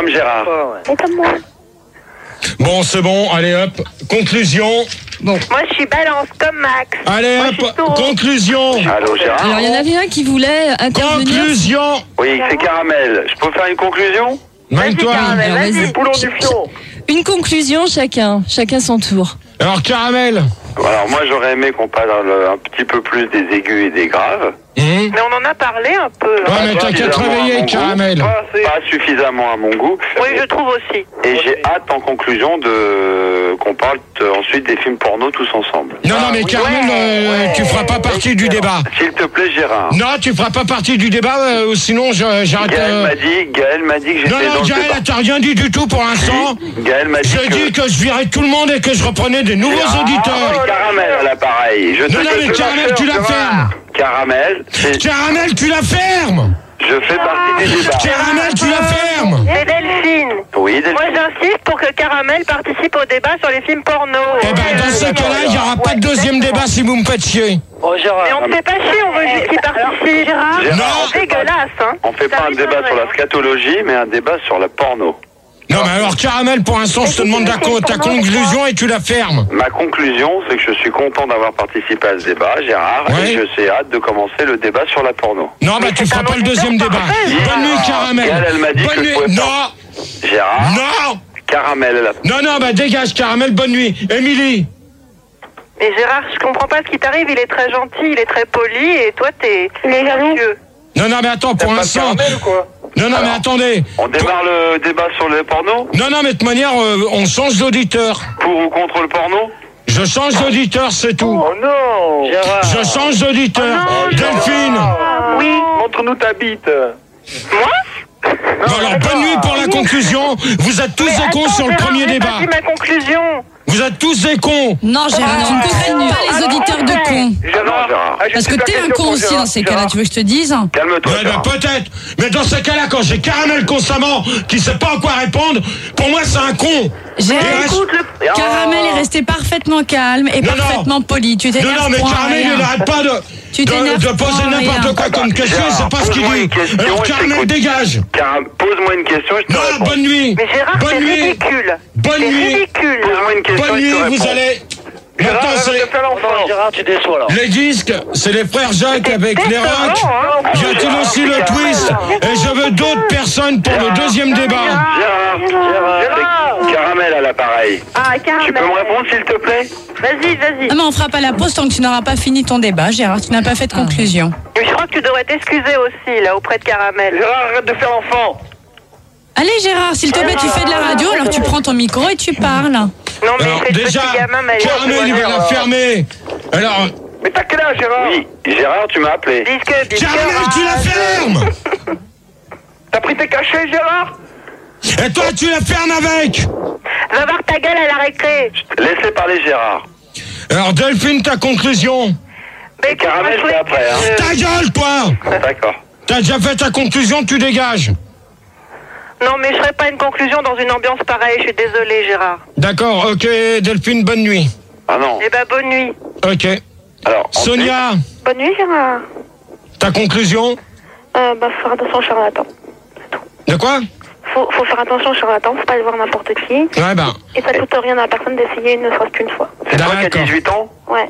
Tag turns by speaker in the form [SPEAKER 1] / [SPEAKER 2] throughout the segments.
[SPEAKER 1] comme Gérard.
[SPEAKER 2] Et comme moi.
[SPEAKER 3] Bon, c'est bon, allez hop. Conclusion.
[SPEAKER 4] Bon.
[SPEAKER 2] Moi, je suis balance comme Max.
[SPEAKER 3] Allez hop, conclusion.
[SPEAKER 1] Allô, Gérard.
[SPEAKER 4] Alors, il y en avait un qui voulait intervenir.
[SPEAKER 3] Conclusion.
[SPEAKER 1] Oui, c'est Caramel. Je peux faire une conclusion?
[SPEAKER 3] Même toi.
[SPEAKER 2] Caramel,
[SPEAKER 4] Alors,
[SPEAKER 2] vas-y.
[SPEAKER 4] vas-y.
[SPEAKER 5] Poulon du fion.
[SPEAKER 4] Une conclusion chacun son tour.
[SPEAKER 3] Alors, Caramel.
[SPEAKER 1] Alors moi j'aurais aimé qu'on parle un petit peu plus des aigus et des graves.
[SPEAKER 2] Mais on en a parlé un peu. Là.
[SPEAKER 3] Ouais, mais t'as qu'à te
[SPEAKER 1] Suffisamment à
[SPEAKER 3] réveiller,
[SPEAKER 1] mon
[SPEAKER 3] Caramel.
[SPEAKER 1] goût. Pas suffisamment à mon goût.
[SPEAKER 2] Oui, je trouve aussi.
[SPEAKER 1] Et j'ai hâte en conclusion qu'on parle ensuite des films porno tous ensemble.
[SPEAKER 3] Non, mais Caramel, tu feras pas partie du débat.
[SPEAKER 1] S'il te plaît, Gérard.
[SPEAKER 3] Non, tu feras pas partie du débat, ou sinon j'arrête.
[SPEAKER 1] Gaël m'a dit que j'étais
[SPEAKER 3] Non,
[SPEAKER 1] dans le
[SPEAKER 3] Gaël,
[SPEAKER 1] débat.
[SPEAKER 3] t'as rien dit du tout pour l'instant.
[SPEAKER 1] Gaël m'a dit
[SPEAKER 3] J'ai dit que je virais tout le monde et que je reprenais des nouveaux auditeurs.
[SPEAKER 1] Caramel à l'appareil.
[SPEAKER 3] Non, mais Caramel, tu la fermes.
[SPEAKER 1] Caramel,
[SPEAKER 3] Caramel, tu la fermes.
[SPEAKER 1] je fais partie du débat.
[SPEAKER 3] Caramel, tu la fermes.
[SPEAKER 2] Et Delphine.
[SPEAKER 1] Oui, Delphine.
[SPEAKER 2] Moi, j'insiste pour que Caramel participe au débat sur les films porno.
[SPEAKER 3] Eh ben, dans ce cas-là, il n'y aura pas de deuxième débat si vous me faites chier.
[SPEAKER 5] Oh, Gérard.
[SPEAKER 2] Mais on ne fait pas chier, on veut juste qu'il participe. Gérard,
[SPEAKER 3] Non.
[SPEAKER 2] c'est dégueulasse, hein.
[SPEAKER 1] On fait pas un débat sur la scatologie, mais un débat sur la porno.
[SPEAKER 3] Non, mais alors, Caramel, pour l'instant, je te demande ta conclusion et tu la fermes.
[SPEAKER 1] Ma conclusion, c'est que je suis content d'avoir participé à ce débat, Gérard,
[SPEAKER 3] Ouais.
[SPEAKER 1] et je suis hâte de commencer le débat sur la porno.
[SPEAKER 3] Non, bah, tu feras pas le deuxième débat. Bonne nuit, Caramel.
[SPEAKER 1] Gaël, elle m'a dit
[SPEAKER 3] Bonne
[SPEAKER 1] que je
[SPEAKER 3] nuit.
[SPEAKER 1] pouvais pas.
[SPEAKER 3] Non,
[SPEAKER 1] Gérard,
[SPEAKER 3] non,
[SPEAKER 1] Caramel, elle a...
[SPEAKER 3] non, bah, dégage, Caramel, bonne nuit. Émilie.
[SPEAKER 2] Mais Gérard, je comprends pas ce qui t'arrive, il est très gentil, il est très poli, et toi, t'es...
[SPEAKER 6] Il est jaloux.
[SPEAKER 3] Non, mais attends, pour
[SPEAKER 5] Pas de
[SPEAKER 3] l'instant.
[SPEAKER 5] Caramel ou quoi?
[SPEAKER 3] Non, mais attendez.
[SPEAKER 1] On démarre le débat sur le porno?
[SPEAKER 3] Non, mais de toute manière, on change d'auditeur.
[SPEAKER 1] Pour ou contre le porno?
[SPEAKER 3] Je change d'auditeur, c'est tout.
[SPEAKER 5] Oh non. Gérard.
[SPEAKER 3] Je change d'auditeur. Delphine.
[SPEAKER 2] Oui.
[SPEAKER 5] Montre-nous ta bite.
[SPEAKER 2] Moi
[SPEAKER 3] Non, alors, bonne nuit pour la conclusion. Vous êtes tous des cons sur le premier débat.
[SPEAKER 2] J'ai pas dit ma conclusion.
[SPEAKER 3] Vous êtes tous des cons.
[SPEAKER 4] Non, Gérard, tu ne traites pas les auditeurs de cons.
[SPEAKER 1] Non, Gérard.
[SPEAKER 4] Parce que t'es un con aussi dans ces cas-là, tu veux que je te dise?
[SPEAKER 1] Calme-toi,
[SPEAKER 3] Ouais,
[SPEAKER 1] Gérard.
[SPEAKER 3] peut-être. Mais dans ces cas-là, quand j'ai Caramel constamment qui sait pas à quoi répondre, pour moi, c'est un con.
[SPEAKER 4] Gérard,
[SPEAKER 3] Et
[SPEAKER 2] Écoute, le...
[SPEAKER 4] Caramel est resté parfaitement calme et
[SPEAKER 3] Non,
[SPEAKER 4] parfaitement poli. Tu t'énerves
[SPEAKER 3] Non, mais
[SPEAKER 4] pour
[SPEAKER 3] Caramel,
[SPEAKER 4] rien.
[SPEAKER 3] il n'arrête pas
[SPEAKER 4] Tu t'énerves
[SPEAKER 3] de
[SPEAKER 4] pour
[SPEAKER 3] poser
[SPEAKER 4] rien.
[SPEAKER 3] n'importe quoi comme question,
[SPEAKER 1] Gérard,
[SPEAKER 3] c'est pas ce qu'il
[SPEAKER 1] pose-moi
[SPEAKER 3] dit.
[SPEAKER 1] une question
[SPEAKER 3] Alors,
[SPEAKER 1] et je
[SPEAKER 3] Caramel,
[SPEAKER 1] t'écoute.
[SPEAKER 3] dégage.
[SPEAKER 1] Pose-moi une question, je te
[SPEAKER 3] Non,
[SPEAKER 1] réponds.
[SPEAKER 3] bonne nuit.
[SPEAKER 2] Mais Gérard, c'est
[SPEAKER 3] Bonne nuit.
[SPEAKER 2] ridicule.
[SPEAKER 3] Bonne
[SPEAKER 2] C'est
[SPEAKER 3] nuit.
[SPEAKER 2] ridicule.
[SPEAKER 1] Pose-moi une question
[SPEAKER 3] Bonne
[SPEAKER 1] et
[SPEAKER 3] nuit,
[SPEAKER 1] je te
[SPEAKER 3] vous
[SPEAKER 1] réponds.
[SPEAKER 3] allez... Maintenant, c'est...
[SPEAKER 5] Gérard, tu déçois là.
[SPEAKER 3] Les disques, c'est les frères Jacques avec les rocs. J'ai aussi le twist. Et je veux d'autres personnes pour le deuxième débat.
[SPEAKER 1] Gérard, c'est Caramel à l'appareil.
[SPEAKER 2] Ah, Caramel.
[SPEAKER 1] Tu peux me répondre, s'il te plaît?
[SPEAKER 2] Vas-y.
[SPEAKER 4] Ah, mais on fera pas la pause tant que tu n'auras pas fini ton débat, Gérard. Tu n'as pas fait de conclusion.
[SPEAKER 2] Mais je crois que tu devrais t'excuser aussi, là, auprès de Caramel.
[SPEAKER 5] Gérard, arrête de faire l'enfant.
[SPEAKER 4] Allez, Gérard, s'il te plaît, tu fais de la radio, alors tu prends ton micro et tu parles.
[SPEAKER 2] Non, mais
[SPEAKER 3] Alors,
[SPEAKER 2] c'est le
[SPEAKER 3] déjà,
[SPEAKER 2] petit gamin, mais
[SPEAKER 3] Caramel, il va la fermer. Alors,
[SPEAKER 5] Mais t'as quel âge, Gérard?
[SPEAKER 1] Oui, Gérard, tu m'as appelé.
[SPEAKER 2] Disque,
[SPEAKER 3] Caramel, tu la fermes.
[SPEAKER 5] T'as pris tes cachets, Gérard?
[SPEAKER 3] Et toi, tu la fermes avec.
[SPEAKER 2] Va voir ta gueule à la récré.
[SPEAKER 1] Laissez parler Gérard.
[SPEAKER 3] Alors, Delphine, ta conclusion.
[SPEAKER 2] Mais
[SPEAKER 1] Caramel,
[SPEAKER 2] moi, je
[SPEAKER 1] c'est
[SPEAKER 2] voulais
[SPEAKER 1] après, hein.
[SPEAKER 3] Ta gueule, toi.
[SPEAKER 1] D'accord.
[SPEAKER 3] T'as déjà fait ta conclusion, tu dégages.
[SPEAKER 2] Non, mais je ferai pas une conclusion dans une ambiance pareille, je suis désolée, Gérard.
[SPEAKER 3] D'accord, ok, Delphine, bonne nuit.
[SPEAKER 1] Ah non.
[SPEAKER 2] Eh ben, bonne nuit.
[SPEAKER 3] Ok.
[SPEAKER 1] Alors,
[SPEAKER 3] Sonia,
[SPEAKER 6] Bonne nuit, Gérard.
[SPEAKER 3] ta conclusion.
[SPEAKER 6] Faut faire attention, charlatan.
[SPEAKER 3] De quoi?
[SPEAKER 6] Faut faire attention, charlatan. Faut pas aller voir n'importe qui.
[SPEAKER 3] Ouais, ben.
[SPEAKER 6] Et ça coûte rien à la personne d'essayer ne serait-ce qu'une fois.
[SPEAKER 1] c'est toi qui as
[SPEAKER 3] D'accord.
[SPEAKER 1] 18 ans?
[SPEAKER 6] Ouais.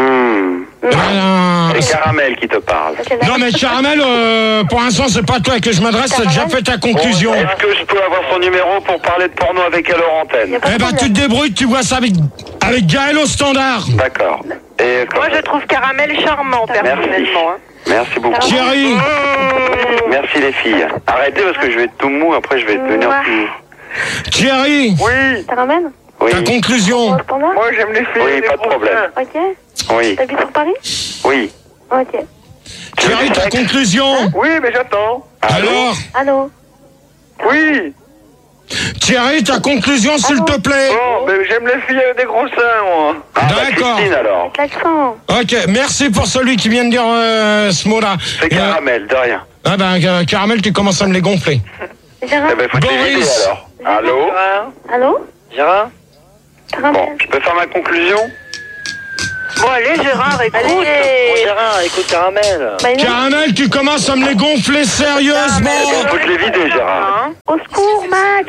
[SPEAKER 1] C'est Caramel qui te parle.
[SPEAKER 3] Non, mais Caramel, pour l'instant, c'est pas toi que je m'adresse, t'as déjà fait ta conclusion.
[SPEAKER 1] Est-ce que je peux avoir son numéro pour parler de porno avec elle hors antenne?
[SPEAKER 3] Eh ben, tu te débrouilles, tu vois ça avec Gaël au standard.
[SPEAKER 1] D'accord. Et
[SPEAKER 2] Moi, je trouve Caramel charmant, personnellement. Hein.
[SPEAKER 1] Merci beaucoup.
[SPEAKER 3] Thierry,
[SPEAKER 1] Merci les filles. Arrêtez parce que je vais être tout mou, après je vais devenir tout...
[SPEAKER 3] Thierry,
[SPEAKER 5] Oui.
[SPEAKER 6] Ça ramène
[SPEAKER 1] Oui,
[SPEAKER 3] ta conclusion.
[SPEAKER 6] Au standard?
[SPEAKER 5] Moi, j'aime les filles.
[SPEAKER 1] Oui,
[SPEAKER 5] les
[SPEAKER 1] pas de
[SPEAKER 5] gros
[SPEAKER 1] problème.
[SPEAKER 5] seins.
[SPEAKER 6] Ok.
[SPEAKER 1] oui,
[SPEAKER 6] T'habites sur Paris?
[SPEAKER 1] oui.
[SPEAKER 6] Ok.
[SPEAKER 3] Thierry, ta conclusion.
[SPEAKER 5] Oui, mais j'attends.
[SPEAKER 3] Alors,
[SPEAKER 6] Allô?
[SPEAKER 5] Oui.
[SPEAKER 3] Thierry, ta conclusion, s'il te plaît.
[SPEAKER 5] Bon, mais j'aime les filles avec des gros seins, moi.
[SPEAKER 1] Ah, bah,
[SPEAKER 3] D'accord.
[SPEAKER 1] Christine alors.
[SPEAKER 6] Avec l'accent.
[SPEAKER 3] Ok, merci pour celui qui vient de dire ce mot-là.
[SPEAKER 1] C'est Caramel, de rien.
[SPEAKER 3] Ah ben, Caramel, tu commences à me les gonfler.
[SPEAKER 6] Gérard?
[SPEAKER 1] Eh ben, faut
[SPEAKER 3] Boris.
[SPEAKER 1] t'éviter alors. Allô?
[SPEAKER 6] Allô?
[SPEAKER 5] Gérard?
[SPEAKER 1] Bon,
[SPEAKER 6] Caramel.
[SPEAKER 1] je peux faire ma conclusion?
[SPEAKER 2] Bon, allez, Gérard, écoute.
[SPEAKER 5] Bon, Gérard, écoute Caramel.
[SPEAKER 3] Caramel, tu commences à me les gonfler sérieusement.
[SPEAKER 1] On peut te les vider, Gérard.
[SPEAKER 6] Au secours, Max.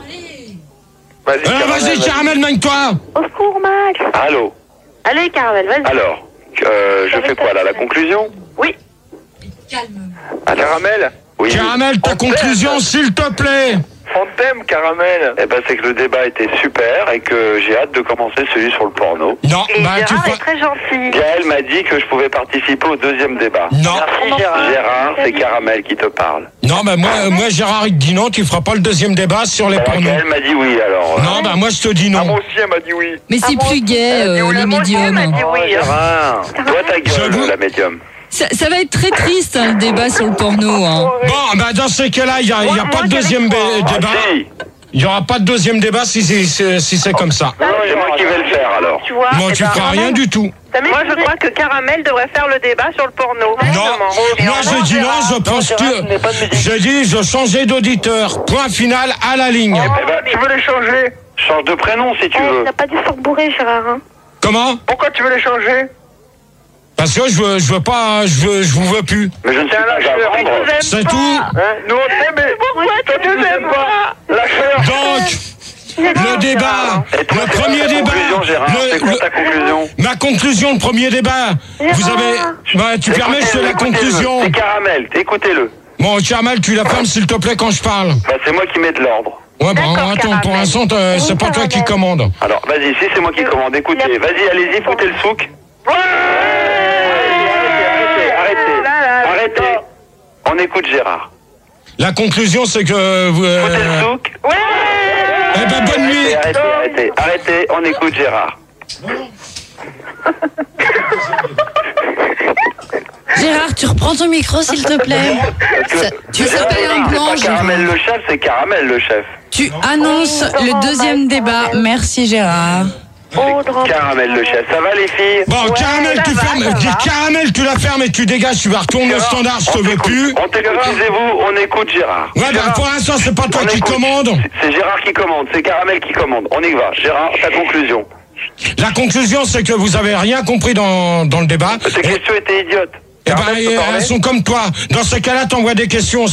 [SPEAKER 3] Vas-y, Caramel, mène-toi.
[SPEAKER 6] Au secours, Max.
[SPEAKER 1] Allô.
[SPEAKER 2] Allez, Caramel, vas-y.
[SPEAKER 1] Alors, je fais quoi là, la conclusion?
[SPEAKER 2] Oui.
[SPEAKER 5] Caramel.
[SPEAKER 1] Oui.
[SPEAKER 3] Caramel, ta conclusion, s'il te plaît.
[SPEAKER 5] On t'aime, Caramel.
[SPEAKER 1] Eh ben, c'est que le débat était super et que j'ai hâte de commencer celui sur le porno.
[SPEAKER 3] Non,
[SPEAKER 2] Et
[SPEAKER 3] bah tu
[SPEAKER 2] Gérard
[SPEAKER 3] peux...
[SPEAKER 2] est très gentil.
[SPEAKER 1] Gaël m'a dit que je pouvais participer au deuxième débat.
[SPEAKER 3] Non,
[SPEAKER 5] Merci, Gérard.
[SPEAKER 1] Gérard, c'est Caramel qui te parle.
[SPEAKER 3] non, bah moi Gérard, il te dit non, tu feras pas le deuxième débat sur les
[SPEAKER 1] Alors,
[SPEAKER 3] pornos.
[SPEAKER 1] Gaël m'a dit oui, alors.
[SPEAKER 3] Non, bah moi je te dis
[SPEAKER 5] Ah,
[SPEAKER 3] non.
[SPEAKER 5] moi aussi, elle m'a dit oui.
[SPEAKER 4] Mais c'est plus gay, les
[SPEAKER 2] Moi aussi,
[SPEAKER 4] médiums.
[SPEAKER 2] elle m'a dit oui. hein.
[SPEAKER 1] Gérard, toi ta gueule,
[SPEAKER 3] J'avoue.
[SPEAKER 1] la médium.
[SPEAKER 4] Ça va être très triste, hein, le débat sur le porno. Hein.
[SPEAKER 3] Bon, bah dans ces cas-là, il y a pas de deuxième débat.
[SPEAKER 1] Ah, si.
[SPEAKER 3] Il y aura pas de deuxième débat si c'est comme ça.
[SPEAKER 1] Non, c'est moi qui vais le faire alors.
[SPEAKER 2] Tu vois.
[SPEAKER 3] Non,
[SPEAKER 2] eh
[SPEAKER 3] tu
[SPEAKER 2] ben,
[SPEAKER 3] feras rien du tout.
[SPEAKER 2] Moi, je crois que Caramel devrait faire le débat sur le porno.
[SPEAKER 3] Non, moi je dis non, je pense que... Je dis, je changeais d'auditeur. Point final à la ligne.
[SPEAKER 1] Eh ben,
[SPEAKER 5] Tu veux les changer?
[SPEAKER 1] change de prénom si tu
[SPEAKER 6] Il
[SPEAKER 1] veux.
[SPEAKER 6] n'a pas dû se faire bourrer, Gérard. Hein.
[SPEAKER 3] Comment?
[SPEAKER 5] Pourquoi tu veux les changer?
[SPEAKER 3] Parce que je vous veux plus.
[SPEAKER 1] Mais je ne suis pas à vendre.
[SPEAKER 3] C'est tout.
[SPEAKER 5] Hein? Nous, on t'aime, mais
[SPEAKER 2] Pourquoi
[SPEAKER 5] toi, tu nous aimes pas. Lâche-leur.
[SPEAKER 3] Donc, le débat,
[SPEAKER 1] Et toi,
[SPEAKER 3] le
[SPEAKER 1] c'est
[SPEAKER 3] premier
[SPEAKER 1] quoi ta
[SPEAKER 3] débat,
[SPEAKER 1] conclusion, Gérard, c'est quoi ta conclusion?
[SPEAKER 3] ma conclusion, le premier débat, vous avez, bah, tu permets, je fais la
[SPEAKER 1] Écoutez-le,
[SPEAKER 3] conclusion.
[SPEAKER 1] C'est Caramel, écoutez-le.
[SPEAKER 3] Bon, Caramel, tu la fermes s'il te plaît quand je parle.
[SPEAKER 1] Bah, c'est moi qui mets de l'ordre.
[SPEAKER 3] Ouais, bah,
[SPEAKER 2] D'accord,
[SPEAKER 3] attends, pour
[SPEAKER 2] Caramel.
[SPEAKER 3] l'instant, c'est pas toi qui commande.
[SPEAKER 1] Alors, vas-y, si c'est moi qui commande, écoutez, vas-y, allez-y, foutez le souk. Arrêtez. On écoute Gérard.
[SPEAKER 3] La conclusion, c'est que vous,
[SPEAKER 1] Foutez le souk.
[SPEAKER 3] eh ben, bonne nuit.
[SPEAKER 1] Arrêtez, on écoute Gérard.
[SPEAKER 4] Gérard, tu reprends ton micro, s'il te plaît. Tu s'appelles un blanc,
[SPEAKER 1] C'est pas Caramel
[SPEAKER 4] Gérard.
[SPEAKER 1] le chef, c'est Caramel le chef.
[SPEAKER 4] Tu annonces le deuxième débat. Merci, Gérard.
[SPEAKER 6] Oh, drôle.
[SPEAKER 1] Caramel le chef. Ça va les filles?
[SPEAKER 3] Bon, Caramel, tu fermes, Caramel, tu la fermes et tu dégages, tu vas retourner au standard, je te veux plus.
[SPEAKER 1] On t'écoute, taisez-vous, on écoute Gérard.
[SPEAKER 3] Ouais, bah, pour l'instant, c'est pas toi
[SPEAKER 1] On
[SPEAKER 3] qui
[SPEAKER 1] écoute.
[SPEAKER 3] commande.
[SPEAKER 1] C'est Gérard qui commande, c'est Caramel qui commande. On y va. Gérard, ta conclusion.
[SPEAKER 3] La conclusion, c'est que vous avez rien compris dans le débat.
[SPEAKER 1] Tes questions étaient idiotes.
[SPEAKER 3] Eh ben,
[SPEAKER 1] Caramel peut parler
[SPEAKER 3] elles sont comme toi. Dans ce cas-là, t'envoies des questions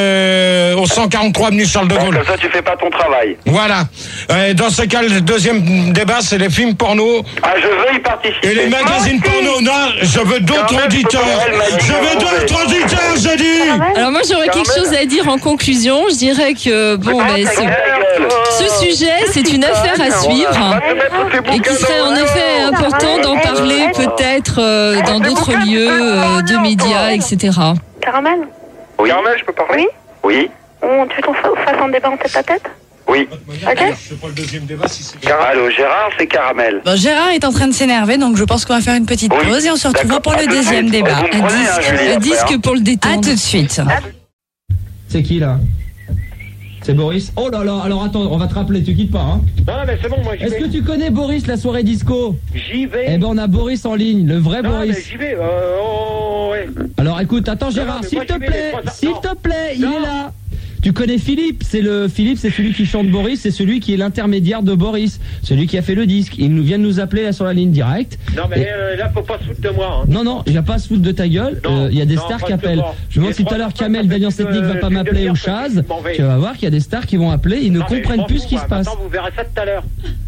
[SPEAKER 3] au 143 avenue Charles de
[SPEAKER 1] Bon,
[SPEAKER 3] Gaulle.
[SPEAKER 1] comme ça, tu fais pas ton travail.
[SPEAKER 3] Voilà. Dans ce cas, le deuxième débat, c'est les films porno
[SPEAKER 1] Ah, je veux y participer.
[SPEAKER 3] et les magazines porno. Non, je veux d'autres
[SPEAKER 1] Caramel,
[SPEAKER 3] auditeurs.
[SPEAKER 1] elle m'a dit
[SPEAKER 3] Je veux
[SPEAKER 1] de
[SPEAKER 3] d'autres auditeurs, j'ai dit.
[SPEAKER 4] Alors moi, j'aurais quelque chose à dire en conclusion. Je dirais que, bon,
[SPEAKER 1] Ah,
[SPEAKER 4] ben,
[SPEAKER 1] ta gueule.
[SPEAKER 4] ce sujet, c'est une affaire à suivre. Et qu'il serait en effet important d'en parler peut-être dans d'autres lieux de médias, etc.
[SPEAKER 6] Caramel.
[SPEAKER 1] Oui.
[SPEAKER 5] Caramel, je peux parler?
[SPEAKER 1] Oui.
[SPEAKER 6] Tu veux qu'on fasse un débat en tête à tête?
[SPEAKER 1] Oui.
[SPEAKER 6] Ok.
[SPEAKER 3] C'est pas le deuxième débat si c'est...
[SPEAKER 1] Allô, Gérard, c'est Caramel.
[SPEAKER 4] Bon, Gérard est en train de s'énerver, donc je pense qu'on va faire une petite
[SPEAKER 1] Oui.
[SPEAKER 4] pause et on se retrouvera pour
[SPEAKER 1] D'accord.
[SPEAKER 4] le
[SPEAKER 1] À tout de
[SPEAKER 4] deuxième
[SPEAKER 1] suite.
[SPEAKER 4] débat.
[SPEAKER 1] Vous me prenez, hein, Julie,
[SPEAKER 4] Un
[SPEAKER 1] après,
[SPEAKER 4] disque
[SPEAKER 1] hein.
[SPEAKER 4] pour le détendre. À tout de suite.
[SPEAKER 7] C'est qui là? C'est Boris. Oh là là, alors attends, on va te rappeler, tu quittes pas, hein.
[SPEAKER 5] Non, mais c'est bon, moi, j'y
[SPEAKER 7] Est-ce
[SPEAKER 5] vais.
[SPEAKER 7] que tu connais Boris, la soirée disco?
[SPEAKER 5] J'y vais.
[SPEAKER 7] Eh ben on a Boris en ligne, le vrai
[SPEAKER 5] Non, mais
[SPEAKER 7] Boris.
[SPEAKER 5] j'y vais. Ouais.
[SPEAKER 7] Alors écoute, attends Gérard,
[SPEAKER 5] mais
[SPEAKER 7] s'il
[SPEAKER 5] moi,
[SPEAKER 7] te
[SPEAKER 5] j'y vais,
[SPEAKER 7] plaît,
[SPEAKER 5] les trois-
[SPEAKER 7] s'il
[SPEAKER 5] non.
[SPEAKER 7] te plaît, il
[SPEAKER 5] Non.
[SPEAKER 7] est là. Tu connais Philippe, c'est celui qui chante Boris, c'est celui qui est l'intermédiaire de Boris, celui qui a fait le disque. Il nous vient de nous appeler là sur la ligne directe.
[SPEAKER 5] Non, mais là, faut pas se foutre de moi. Hein.
[SPEAKER 7] Non, il va pas se foutre de ta gueule.
[SPEAKER 5] Non,
[SPEAKER 7] Il y a des
[SPEAKER 5] non,
[SPEAKER 7] stars
[SPEAKER 5] parce
[SPEAKER 7] qui
[SPEAKER 5] que
[SPEAKER 7] appellent.
[SPEAKER 5] bon,
[SPEAKER 7] Je me demande
[SPEAKER 5] les
[SPEAKER 7] si tout à
[SPEAKER 5] trois
[SPEAKER 7] l'heure
[SPEAKER 5] fois,
[SPEAKER 7] Kamel
[SPEAKER 5] ça fait
[SPEAKER 7] d'Alliance
[SPEAKER 5] plus
[SPEAKER 7] Technique va pas
[SPEAKER 5] d'une
[SPEAKER 7] m'appeler
[SPEAKER 5] demi-heure
[SPEAKER 7] ou
[SPEAKER 5] que
[SPEAKER 7] Chaz.
[SPEAKER 5] je m'en vais.
[SPEAKER 7] Tu vas voir qu'il y a des stars qui vont appeler, ils ne
[SPEAKER 5] Non, mais
[SPEAKER 7] comprennent
[SPEAKER 5] je
[SPEAKER 7] plus
[SPEAKER 5] m'en
[SPEAKER 7] ce qui
[SPEAKER 5] fous,
[SPEAKER 7] se passe.
[SPEAKER 5] Attends, vous verrez ça tout à l'heure.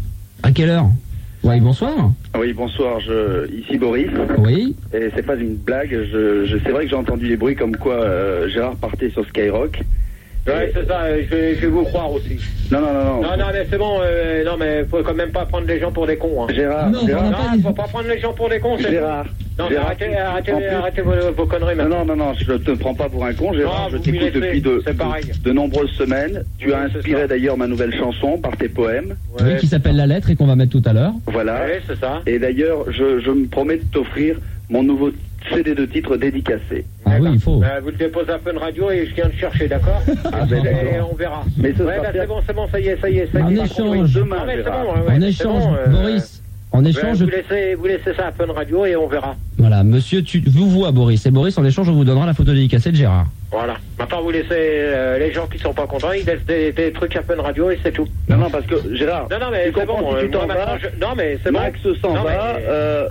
[SPEAKER 7] À quelle heure? Oui, bonsoir.
[SPEAKER 8] Oui, bonsoir, ici Boris.
[SPEAKER 7] Oui.
[SPEAKER 8] Et c'est pas une blague, c'est vrai que j'ai entendu des bruits comme quoi Gérard partait sur Skyrock.
[SPEAKER 5] Ouais, c'est ça, je vais vous croire aussi.
[SPEAKER 8] Non.
[SPEAKER 5] Non, mais c'est bon, non, mais faut quand même pas prendre les gens pour des cons. Hein.
[SPEAKER 8] Gérard,
[SPEAKER 7] Non,
[SPEAKER 8] Gérard,
[SPEAKER 7] on a pas dit-
[SPEAKER 5] Faut pas prendre les gens pour des cons, c'est
[SPEAKER 8] Gérard.
[SPEAKER 5] Non, mais
[SPEAKER 8] Gérard,
[SPEAKER 5] arrêtez vos conneries maintenant.
[SPEAKER 8] Non, je te prends pas pour un con, Gérard.
[SPEAKER 5] Non,
[SPEAKER 8] Je
[SPEAKER 5] vous
[SPEAKER 8] t'écoute
[SPEAKER 5] me laissez,
[SPEAKER 8] depuis
[SPEAKER 5] c'est pareil.
[SPEAKER 8] de nombreuses semaines. Tu
[SPEAKER 5] Oui,
[SPEAKER 8] as
[SPEAKER 5] c'est
[SPEAKER 8] inspiré
[SPEAKER 5] ça.
[SPEAKER 8] d'ailleurs ma nouvelle chanson par tes poèmes.
[SPEAKER 7] Oui, qui s'appelle La Lettre et qu'on va mettre tout à l'heure.
[SPEAKER 8] Voilà.
[SPEAKER 5] Ouais, c'est ça.
[SPEAKER 8] Et d'ailleurs, je me promets de t'offrir mon nouveau CD de titre dédicacé.
[SPEAKER 7] Ah oui, il faut.
[SPEAKER 5] Vous le déposez à Fun Radio et je viens de chercher, d'accord?
[SPEAKER 8] Ah, ben, d'accord.
[SPEAKER 5] Et on verra.
[SPEAKER 8] Mais ce
[SPEAKER 5] Ouais,
[SPEAKER 8] sera
[SPEAKER 5] là,
[SPEAKER 8] fait-
[SPEAKER 5] c'est bon, ça y est.
[SPEAKER 7] En
[SPEAKER 5] j'ai
[SPEAKER 7] échange.
[SPEAKER 5] compris.
[SPEAKER 8] Demain,
[SPEAKER 5] Non, mais c'est
[SPEAKER 8] Gérard.
[SPEAKER 5] bon, ouais,
[SPEAKER 7] En
[SPEAKER 5] c'est
[SPEAKER 7] échange,
[SPEAKER 5] bon,
[SPEAKER 7] Boris. En échange,
[SPEAKER 5] vous laissez ça à Fun Radio et on verra.
[SPEAKER 7] voilà, monsieur, vous voit Boris. Et Boris, en échange, on vous donnera la photo dédicacée de Gérard.
[SPEAKER 5] Voilà. Maintenant, vous laissez les gens qui sont pas contents, ils laissent des trucs à Fun Radio et c'est tout.
[SPEAKER 8] Non, parce que Gérard,
[SPEAKER 5] Non, mais
[SPEAKER 8] tu
[SPEAKER 5] c'est bon.
[SPEAKER 8] comprends, si tu
[SPEAKER 5] moi,
[SPEAKER 8] t'en
[SPEAKER 5] maintenant,
[SPEAKER 8] vas,
[SPEAKER 5] Non, mais c'est bon.
[SPEAKER 8] Max s'en
[SPEAKER 5] Non,
[SPEAKER 8] va.
[SPEAKER 5] mais-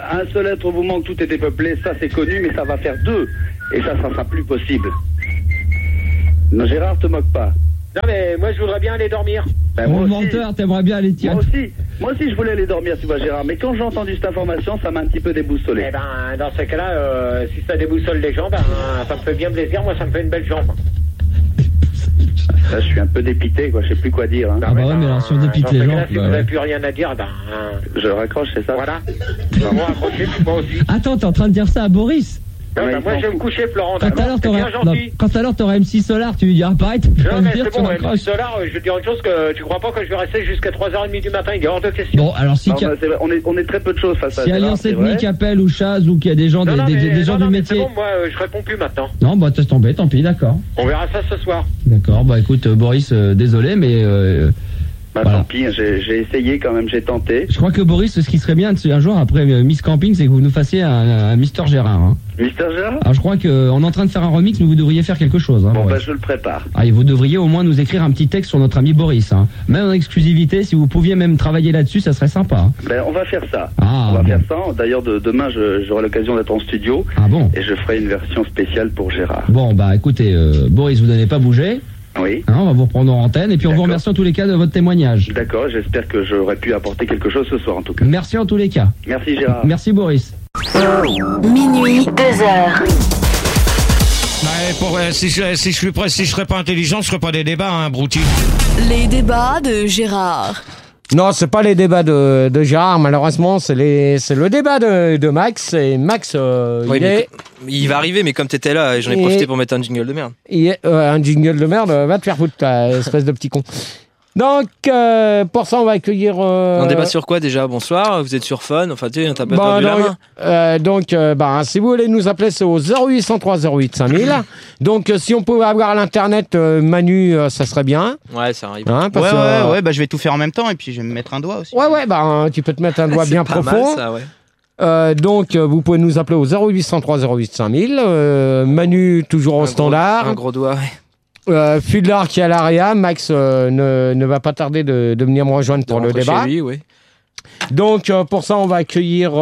[SPEAKER 8] un seul être vous manque, tout était peuplé, ça c'est connu, mais ça va faire 2. Et ça sera plus possible. Non, Gérard, te moque pas.
[SPEAKER 5] Non, mais moi, je voudrais bien aller dormir.
[SPEAKER 8] Ben,
[SPEAKER 7] Mon menteur, t'aimerais bien aller tirer.
[SPEAKER 8] Moi aussi, je voulais aller dormir, tu vois, Gérard. Mais quand j'ai entendu cette information, ça m'a un petit peu déboussolé.
[SPEAKER 5] Eh ben, dans ce cas-là, si ça déboussole les gens, ben, ça me fait bien plaisir. Moi, ça me fait une belle jambe.
[SPEAKER 8] Là, je suis un peu dépité, quoi. Je sais plus quoi dire. Hein.
[SPEAKER 7] Ah bah ouais, mais alors si on dépite les gens...
[SPEAKER 5] Si vous n'avez plus rien à dire, ben...
[SPEAKER 8] Je raccroche, c'est ça?
[SPEAKER 5] Voilà. Ben, moi, accrochez, puis moi aussi.
[SPEAKER 7] Attends, t'es en train de dire ça à Boris?
[SPEAKER 5] Non, ben, moi, je vais me coucher, Florent.
[SPEAKER 7] Quand tout à l'heure, t'aurais MC Solar, tu lui diras pareil, tu vas
[SPEAKER 5] Non,
[SPEAKER 7] me
[SPEAKER 5] mais
[SPEAKER 7] dire,
[SPEAKER 5] c'est
[SPEAKER 7] tu
[SPEAKER 5] bon,
[SPEAKER 7] raccroches.
[SPEAKER 5] MC Solar, je vais te dire une chose, que tu crois pas que je vais rester jusqu'à 3h30 du matin, il est hors de question.
[SPEAKER 7] Bon, alors si...
[SPEAKER 8] Non, c'est vrai, on est très peu de choses face à
[SPEAKER 7] Si
[SPEAKER 8] Gérard,
[SPEAKER 7] Alliance
[SPEAKER 8] c'est vrai.
[SPEAKER 7] Ethnique appelle ou Chaz ou qu'il y a des gens, des gens du
[SPEAKER 5] mais
[SPEAKER 7] métier...
[SPEAKER 5] c'est bon, moi, je réponds plus maintenant.
[SPEAKER 7] Non, bah t'es tombé, tant pis, d'accord.
[SPEAKER 5] On verra ça ce soir.
[SPEAKER 7] D'accord, bah écoute, Boris, désolé, mais...
[SPEAKER 8] Bah,
[SPEAKER 7] voilà.
[SPEAKER 8] tant pis, j'ai essayé quand même, j'ai tenté.
[SPEAKER 7] Je crois que Boris, ce qui serait bien un jour, après Miss Camping, c'est que vous nous fassiez un Mister Gérard. Hein.
[SPEAKER 8] Mister Gérard?
[SPEAKER 7] Alors je crois qu'on est en train de faire un remix, mais vous devriez faire quelque chose. Hein,
[SPEAKER 8] Bon,
[SPEAKER 7] Boris.
[SPEAKER 8] bah, je le prépare.
[SPEAKER 7] Ah, et vous devriez au moins nous écrire un petit texte sur notre ami Boris. Hein. Même en exclusivité, si vous pouviez même travailler là-dessus, ça serait sympa. Hein.
[SPEAKER 8] Ben, on va faire ça.
[SPEAKER 7] Ah,
[SPEAKER 8] on va
[SPEAKER 7] bon.
[SPEAKER 8] faire ça. D'ailleurs, demain, j'aurai l'occasion d'être en studio.
[SPEAKER 7] Ah bon?
[SPEAKER 8] Et je ferai une version spéciale pour Gérard.
[SPEAKER 7] Bon, bah écoutez, Boris, vous n'allez pas bouger.
[SPEAKER 8] Oui.
[SPEAKER 7] Hein, on va vous reprendre en antenne et puis on vous
[SPEAKER 8] D'accord.
[SPEAKER 7] remercie en tous les cas de votre témoignage.
[SPEAKER 8] D'accord, j'espère que j'aurai pu apporter quelque chose ce soir en tout cas.
[SPEAKER 7] Merci en tous les cas.
[SPEAKER 8] Merci Gérard.
[SPEAKER 7] Merci Boris.
[SPEAKER 9] Minuit, 2h.
[SPEAKER 3] Si je serais pas intelligent, je ferais pas des débats, hein, Brouti.
[SPEAKER 9] Les débats de Gérard.
[SPEAKER 3] Non, c'est pas les débats de Gérard, malheureusement, c'est le débat de Max. Et Max,
[SPEAKER 10] Oui, il va arriver, mais comme t'étais là, j'en ai profité pour mettre un jingle de merde.
[SPEAKER 3] Un jingle de merde, va te faire foutre, toi, espèce de petit con. Donc, pour ça, on va accueillir...
[SPEAKER 10] Un débat sur quoi déjà? Bonsoir, vous êtes sur Fun, enfin tu sais, t'as pas perdu la main.
[SPEAKER 3] Si vous voulez nous appeler, c'est au 0803 08 5000. Donc, si on pouvait avoir l'internet, Manu, ça serait bien.
[SPEAKER 10] Ouais, ça arrive.
[SPEAKER 3] Hein,
[SPEAKER 11] Ouais, bah je vais tout faire en même temps et puis je vais me mettre un doigt aussi.
[SPEAKER 3] Ouais, tu peux te mettre un doigt bien
[SPEAKER 10] pas
[SPEAKER 3] profond.
[SPEAKER 10] mal, ça, ouais.
[SPEAKER 3] Donc, vous pouvez nous appeler au 0803 08 5000. Manu, toujours au standard.
[SPEAKER 10] Un gros doigt, ouais.
[SPEAKER 3] Fudlar qui est à l'AREA. Max ne va pas tarder de venir me rejoindre pour le débat.
[SPEAKER 10] Chez lui, oui.
[SPEAKER 3] Donc, pour ça, on va accueillir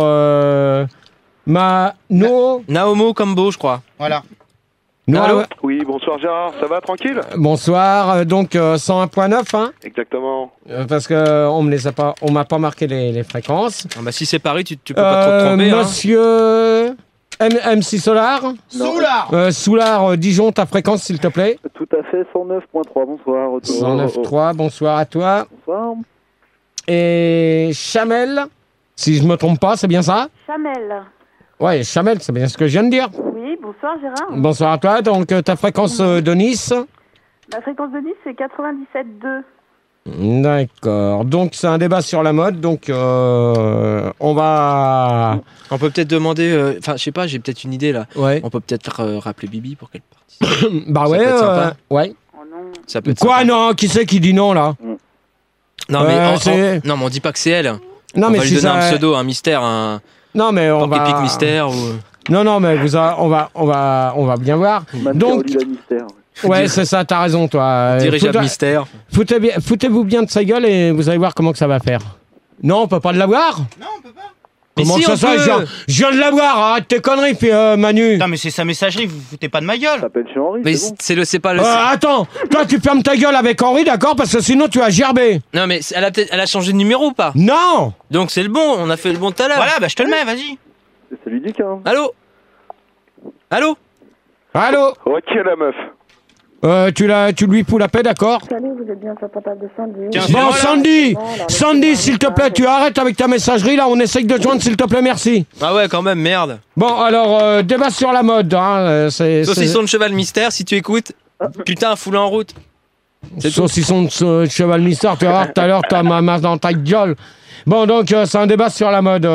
[SPEAKER 10] Naomo Combo, je crois.
[SPEAKER 11] Voilà.
[SPEAKER 10] Allô?
[SPEAKER 12] Oui, bonsoir Gérard, ça va, tranquille?
[SPEAKER 3] Bonsoir, donc 101.9, hein?
[SPEAKER 12] Exactement.
[SPEAKER 3] Parce que on m'a pas marqué les fréquences.
[SPEAKER 10] Ah bah si c'est Paris, tu peux pas trop te tromper.
[SPEAKER 3] Monsieur MC Solar? Solar, Dijon, ta fréquence s'il te plaît.
[SPEAKER 12] Tout à fait, 109.3, bonsoir.
[SPEAKER 3] 109.3, bonsoir à toi.
[SPEAKER 12] Bonsoir.
[SPEAKER 3] Et Chamel, si je me trompe pas, c'est bien ça?
[SPEAKER 6] Chamel.
[SPEAKER 3] Ouais, Chamel, c'est bien ce que je viens de dire.
[SPEAKER 6] Oui, bonsoir Gérard.
[SPEAKER 3] Bonsoir à toi, donc ta fréquence de Nice?
[SPEAKER 6] Ma fréquence de Nice, c'est 97.2.
[SPEAKER 3] D'accord, donc c'est un débat sur la mode, donc on va...
[SPEAKER 10] On peut peut-être demander, enfin je sais pas, j'ai peut-être une idée là.
[SPEAKER 3] Ouais.
[SPEAKER 10] On peut peut-être rappeler Bibi pour qu'elle participe.
[SPEAKER 3] Bah
[SPEAKER 10] ça
[SPEAKER 3] ouais,
[SPEAKER 10] peut être sympa.
[SPEAKER 3] ouais.
[SPEAKER 6] Oh non.
[SPEAKER 10] Ça peut être
[SPEAKER 3] Quoi,
[SPEAKER 10] sympa.
[SPEAKER 3] non? Qui c'est qui dit non, là?
[SPEAKER 10] Non mais,
[SPEAKER 3] c'est-
[SPEAKER 10] non mais on dit pas que c'est elle.
[SPEAKER 3] Non,
[SPEAKER 10] On
[SPEAKER 3] mais
[SPEAKER 10] va lui
[SPEAKER 3] si
[SPEAKER 10] donner
[SPEAKER 3] ça...
[SPEAKER 10] un pseudo, un mystère, un
[SPEAKER 3] Non, mais on
[SPEAKER 10] Porky
[SPEAKER 3] va...
[SPEAKER 10] Pig mystère ou...
[SPEAKER 3] Non, mais on va bien voir. Donc,
[SPEAKER 12] mystère.
[SPEAKER 3] ouais, c'est ça, t'as raison, toi.
[SPEAKER 10] dirigeable mystère.
[SPEAKER 3] Foutez-vous bien de sa gueule et vous allez voir comment que ça va faire. Non, on peut pas l'avoir?
[SPEAKER 11] Non, on peut pas.
[SPEAKER 3] Comment
[SPEAKER 10] Mais si,
[SPEAKER 3] que
[SPEAKER 10] on
[SPEAKER 3] ça
[SPEAKER 10] peut.
[SPEAKER 3] je viens de l'avoir, arrête tes conneries, Manu.
[SPEAKER 11] Non, mais c'est sa messagerie, vous foutez pas de ma gueule.
[SPEAKER 12] T'appelles chez Henri,
[SPEAKER 10] Mais
[SPEAKER 12] c'est bon.
[SPEAKER 10] c'est pas le...
[SPEAKER 3] Attends, toi tu fermes ta gueule avec Henri, d'accord? Parce que sinon tu vas gerber.
[SPEAKER 10] Non mais elle a changé de numéro ou pas?
[SPEAKER 3] Non.
[SPEAKER 10] Donc c'est le bon, on a fait le bon tout à l'heure.
[SPEAKER 11] Voilà, bah je te le mets, vas-y.
[SPEAKER 12] C'est ludique, hein.
[SPEAKER 10] Allô? Allô?
[SPEAKER 3] Allô?
[SPEAKER 12] Ouais, qui est la meuf?
[SPEAKER 3] Tu lui fous la paix, d'accord?
[SPEAKER 6] Salut, vous êtes bien sur le portable de Sandy.
[SPEAKER 11] Tiens,
[SPEAKER 3] Bon,
[SPEAKER 11] c'est
[SPEAKER 3] Sandy,
[SPEAKER 6] Non, alors,
[SPEAKER 3] Sandy, s'il te plaît, tu arrêtes avec ta messagerie, là, on essaye de te joindre, s'il te plaît, merci.
[SPEAKER 10] Ah ouais quand même, merde.
[SPEAKER 3] Bon, alors, débat sur la mode, hein,
[SPEAKER 10] Saucisson de cheval mystère, si tu écoutes. Putain, foule en route. C'est tout.
[SPEAKER 3] Saucisson de cheval mystère, tu vas voir tout à l'heure, t'as ma main dans ta gueule. Bon, donc, c'est un débat sur la mode.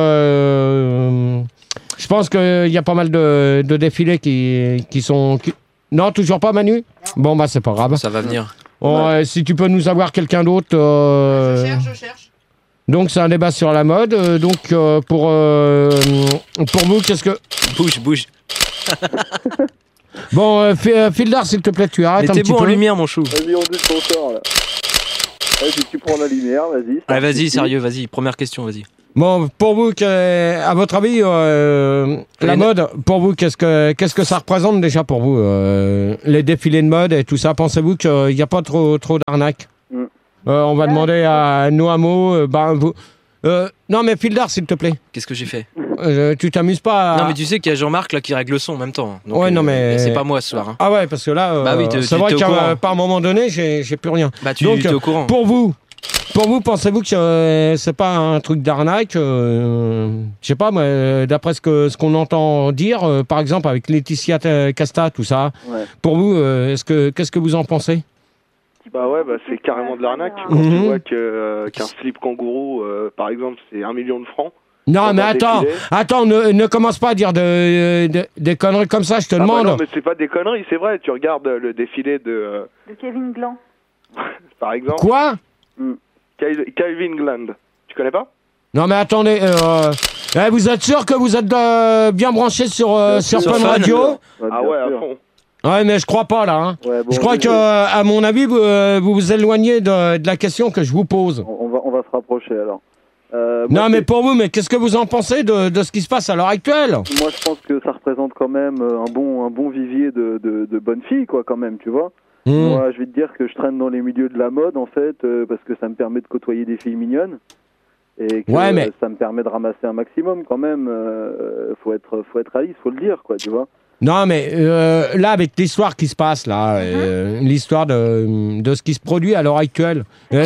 [SPEAKER 3] Je pense qu'il y a pas mal de défilés qui sont... Non, toujours pas, Manu? Bon, bah, c'est pas grave.
[SPEAKER 10] Ça va venir.
[SPEAKER 3] Bon, si tu peux nous avoir quelqu'un d'autre...
[SPEAKER 11] Je cherche.
[SPEAKER 3] Donc, c'est un débat sur la mode. Pour vous, qu'est-ce que...
[SPEAKER 10] Bouge.
[SPEAKER 3] Bon, Fildar, s'il te plaît, tu arrêtes
[SPEAKER 10] Mais
[SPEAKER 3] un
[SPEAKER 10] t'es
[SPEAKER 3] petit
[SPEAKER 10] beau
[SPEAKER 3] peu.
[SPEAKER 10] en lumière, mon chou.
[SPEAKER 12] Vas-y, on dit ton sort, là. Vas-y, tu prends la lumière, vas-y.
[SPEAKER 10] Allez, vas-y, sérieux, vas-y. Première question, vas-y.
[SPEAKER 3] Bon, pour vous, à votre avis, la mode, pour vous, qu'est-ce que ça représente déjà pour vous, les défilés de mode et tout ça? Pensez-vous qu'il n'y a pas trop d'arnaques? On va demander à Noamo, vous... non mais Fildar, s'il te plaît.
[SPEAKER 10] Qu'est-ce que j'ai fait?
[SPEAKER 3] Tu t'amuses pas à...
[SPEAKER 10] Non mais tu sais qu'il y a Jean-Marc là qui règle le son en même temps. Donc,
[SPEAKER 3] ouais, non mais...
[SPEAKER 10] c'est pas moi ce soir. Hein.
[SPEAKER 3] Ah ouais, parce que là,
[SPEAKER 10] bah oui,
[SPEAKER 3] c'est vrai qu'à par un moment donné, j'ai plus rien.
[SPEAKER 10] Bah tu
[SPEAKER 3] donc,
[SPEAKER 10] es au courant.
[SPEAKER 3] Pour vous, pensez-vous que c'est pas un truc d'arnaque? Je sais pas, moi, d'après ce qu'on entend dire, par exemple avec Laetitia Casta, tout ça. Ouais. Pour vous, qu'est-ce que vous en pensez?
[SPEAKER 12] Bah ouais, c'est carrément de l'arnaque. Quand tu vois qu'un slip kangourou, par exemple, c'est 1 million de francs.
[SPEAKER 3] Non, mais attends, ne commence pas à dire des conneries comme ça, je te demande.
[SPEAKER 12] Bah non, mais c'est pas des conneries, c'est vrai. Tu regardes le défilé de
[SPEAKER 6] Kevin Glan.
[SPEAKER 12] par exemple.
[SPEAKER 3] Quoi?
[SPEAKER 12] Calvin Gland. Tu connais pas?
[SPEAKER 3] Non, mais attendez, vous êtes sûr que vous êtes bien branché sur Fun Radio?
[SPEAKER 12] Ah ouais, à fond.
[SPEAKER 3] Ouais, mais je crois pas, là. Hein. Ouais, bon, je crois que, à mon avis, vous vous éloignez de la question que je vous pose.
[SPEAKER 12] On va se rapprocher, alors.
[SPEAKER 3] Non, mais pour vous, mais qu'est-ce que vous en pensez de ce qui se passe à l'heure actuelle?
[SPEAKER 12] Moi, je pense que ça représente quand même un bon vivier de bonnes filles, quoi, quand même, tu vois. Moi, je vais te dire que je traîne dans les milieux de la mode, en fait, parce que ça me permet de côtoyer des filles mignonnes. Et que ça me permet de ramasser un maximum, quand même. Faut être réaliste, faut le dire, quoi, tu vois.
[SPEAKER 3] Non, mais là, avec l'histoire qui se passe, là, l'histoire de ce qui se produit à l'heure actuelle, elle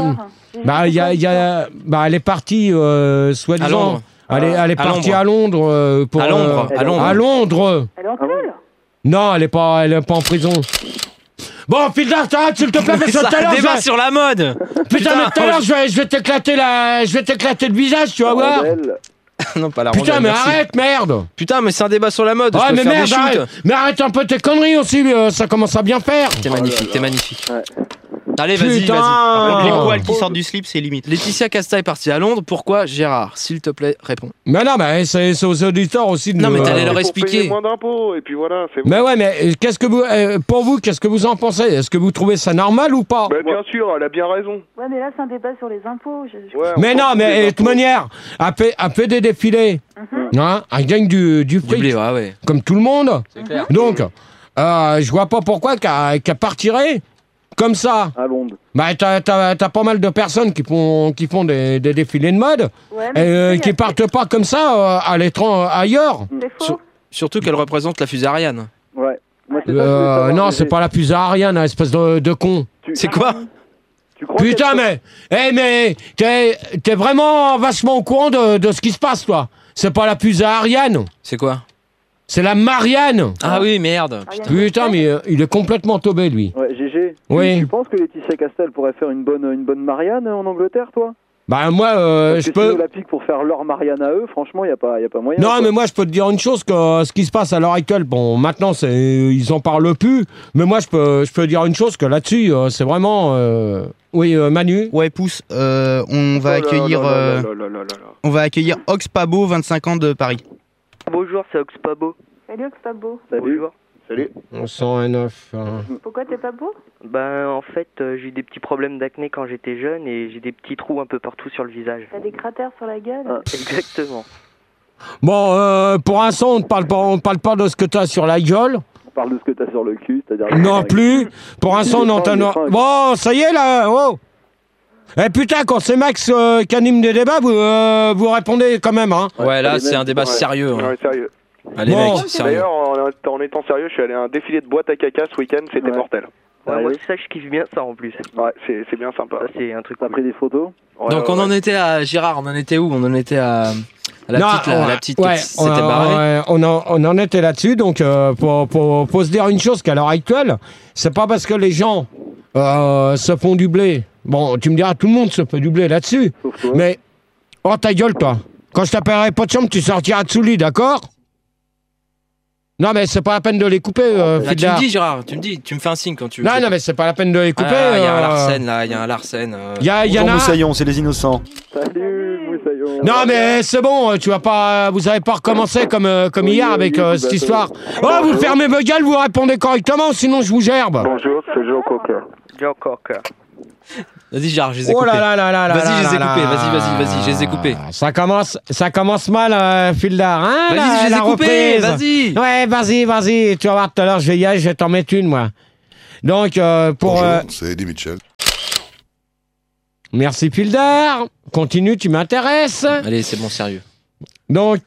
[SPEAKER 3] est partie, soi-disant, elle est partie à Londres. À Londres.
[SPEAKER 6] Elle est en tôle?
[SPEAKER 3] Non, elle est pas en prison. Bon, Fildar, t'arrêtes, s'il te plaît, parce que tout à l'heure...
[SPEAKER 10] débat sur la mode.
[SPEAKER 3] Putain, mais tout à l'heure, je vais t'éclater le visage, tu vas voir.
[SPEAKER 10] Non, pas la
[SPEAKER 3] Putain,
[SPEAKER 10] rondelle,
[SPEAKER 3] mais
[SPEAKER 10] merci.
[SPEAKER 3] arrête, merde!
[SPEAKER 10] Putain, mais c'est un débat sur la mode.
[SPEAKER 3] Ouais, mais merde, mais arrête un peu tes conneries aussi, ça commence à bien faire.
[SPEAKER 10] T'es magnifique, t'es magnifique.
[SPEAKER 12] Ouais.
[SPEAKER 10] Allez, vas-y.
[SPEAKER 11] Par contre, les poils qui sortent du slip, c'est limite.
[SPEAKER 10] Laetitia Casta est partie à Londres. Pourquoi, Gérard? S'il te plaît, réponds.
[SPEAKER 3] Mais non, mais c'est aux auditeurs aussi de...
[SPEAKER 10] Non, mais t'allais leur
[SPEAKER 12] pour
[SPEAKER 10] expliquer.
[SPEAKER 12] payer moins d'impôts, et puis voilà, c'est bon.
[SPEAKER 3] Mais ouais, mais qu'est-ce que vous... pour vous, qu'est-ce que vous en pensez? Est-ce que vous trouvez ça normal ou pas?
[SPEAKER 12] Bah, bien sûr, elle a bien raison.
[SPEAKER 6] Ouais, mais là, c'est un débat sur les impôts.
[SPEAKER 12] Ouais,
[SPEAKER 3] mais non, mais de toute manière, elle fait des défilés. Hein, elle gagne du fric.
[SPEAKER 10] Blé, ouais.
[SPEAKER 3] Comme tout le monde.
[SPEAKER 10] C'est clair.
[SPEAKER 3] Donc, je vois pas pourquoi qu'elle partirait comme ça.
[SPEAKER 12] À Londres.
[SPEAKER 3] Bah, t'as pas mal de personnes qui font des défilés de mode, et qui partent pas comme ça à l'étranger ailleurs.
[SPEAKER 6] C'est faux.
[SPEAKER 10] Surtout qu'elle représente la fusée Ariane.
[SPEAKER 12] Ouais. Moi,
[SPEAKER 3] non, c'est pas la fusée Ariane, espèce de con.
[SPEAKER 10] C'est quoi?
[SPEAKER 3] Putain, mais t'es vraiment vachement au courant de ce qui se passe, toi. C'est pas la fusée Ariane.
[SPEAKER 10] C'est quoi?
[SPEAKER 3] C'est la Marianne.
[SPEAKER 10] Ah oui, merde.
[SPEAKER 3] Putain, mais il est complètement tombé, lui.
[SPEAKER 12] Ouais, GG.
[SPEAKER 3] Oui.
[SPEAKER 12] Tu penses que Laetitia Casta pourrait faire une bonne Marianne en Angleterre, toi?
[SPEAKER 3] Bah moi, je peux...
[SPEAKER 12] Si la pique pour faire leur Marianne à eux, franchement, y a pas moyen.
[SPEAKER 3] Non, mais moi, je peux te dire une chose, que ce qui se passe à l'heure actuelle, bon, maintenant, ils en parlent plus, mais moi, je peux dire une chose, que là-dessus, c'est vraiment... Oui, Manu?
[SPEAKER 11] Ouais, pouce, on va accueillir Ox Pabo, 25 ans de Paris.
[SPEAKER 13] Bonjour, c'est Ox Pabo.
[SPEAKER 6] Salut, Oxpabo.
[SPEAKER 13] Bonjour.
[SPEAKER 12] Salut.
[SPEAKER 3] On sent un œuf.
[SPEAKER 6] Pourquoi t'es pas beau?
[SPEAKER 13] Ben, en fait, j'ai eu des petits problèmes d'acné quand j'étais jeune et j'ai des petits trous un peu partout sur le visage.
[SPEAKER 6] T'as des cratères sur la gueule?
[SPEAKER 13] Exactement.
[SPEAKER 3] Bon, pour l'instant, on ne parle pas de ce que t'as sur la gueule.
[SPEAKER 12] On parle de ce que t'as sur le cul, c'est-à-dire...
[SPEAKER 3] Non plus. Pour l'instant, on entend... Bon, ça y est, là, oh. Eh putain, quand c'est Max qui anime des débats, vous répondez quand même, hein.
[SPEAKER 10] Ouais, là, c'est un débat sérieux. Hein.
[SPEAKER 12] Ouais, sérieux.
[SPEAKER 10] Allez,
[SPEAKER 3] bon,
[SPEAKER 10] mec, sérieux.
[SPEAKER 12] D'ailleurs, en étant sérieux, je suis allé à un défilé de boîte à caca ce week-end, c'était mortel.
[SPEAKER 13] Ouais, moi, c'est ça, je kiffe bien ça en plus.
[SPEAKER 12] Ouais, c'est bien sympa.
[SPEAKER 13] Ça, c'est un truc.
[SPEAKER 12] T'as pris des photos?
[SPEAKER 10] Donc, on en était à... Gérard, on en était où? On en était à... La petite qui s'était barrée.
[SPEAKER 3] On en était là-dessus, donc faut se dire une chose, qu'à l'heure actuelle, c'est pas parce que les gens se font du blé. Bon, tu me diras, tout le monde se fait du blé là-dessus. Mais, oh ta gueule, toi. Quand je t'appellerai pas de chambre, tu sortiras de sous le lit, d'accord? Non, mais c'est pas la peine de les couper,
[SPEAKER 10] tu me dis, Gérard, tu me fais un signe quand tu veux.
[SPEAKER 3] Non, mais c'est pas la peine de les couper.
[SPEAKER 10] Il y a un Larsen, là, il y a un Larsen.
[SPEAKER 3] Il y en a...
[SPEAKER 14] Moussaillon, c'est les innocents.
[SPEAKER 12] Salut, Moussaillon.
[SPEAKER 3] Non, mais c'est bon, vous avez pas recommencé comme hier avec cette histoire. Oh, vous fermez vos gueules, vous répondez correctement, sinon je vous gerbe.
[SPEAKER 12] Bonjour, c'est Joe Cocker.
[SPEAKER 13] Joe Cocker.
[SPEAKER 10] Vas-y, Gérard, je les ai
[SPEAKER 3] Oh
[SPEAKER 10] coupés.
[SPEAKER 3] là là là là là.
[SPEAKER 10] Vas-y, je les ai
[SPEAKER 3] là
[SPEAKER 10] coupés.
[SPEAKER 3] là.
[SPEAKER 10] Vas-y, je les ai coupés.
[SPEAKER 3] Ça commence mal, Fildar. Hein,
[SPEAKER 10] Vas-y, je les ai coupés,
[SPEAKER 3] reprise.
[SPEAKER 10] vas-y.
[SPEAKER 3] Ouais, vas-y. Tu vas voir tout à l'heure, je vais y aller, je vais t'en mettre une, moi. Donc, pour...
[SPEAKER 14] Bonjour, c'est Eddie Mitchell.
[SPEAKER 3] Merci, Fildar. Continue, tu m'intéresses.
[SPEAKER 10] Allez, c'est bon, sérieux.
[SPEAKER 3] Donc,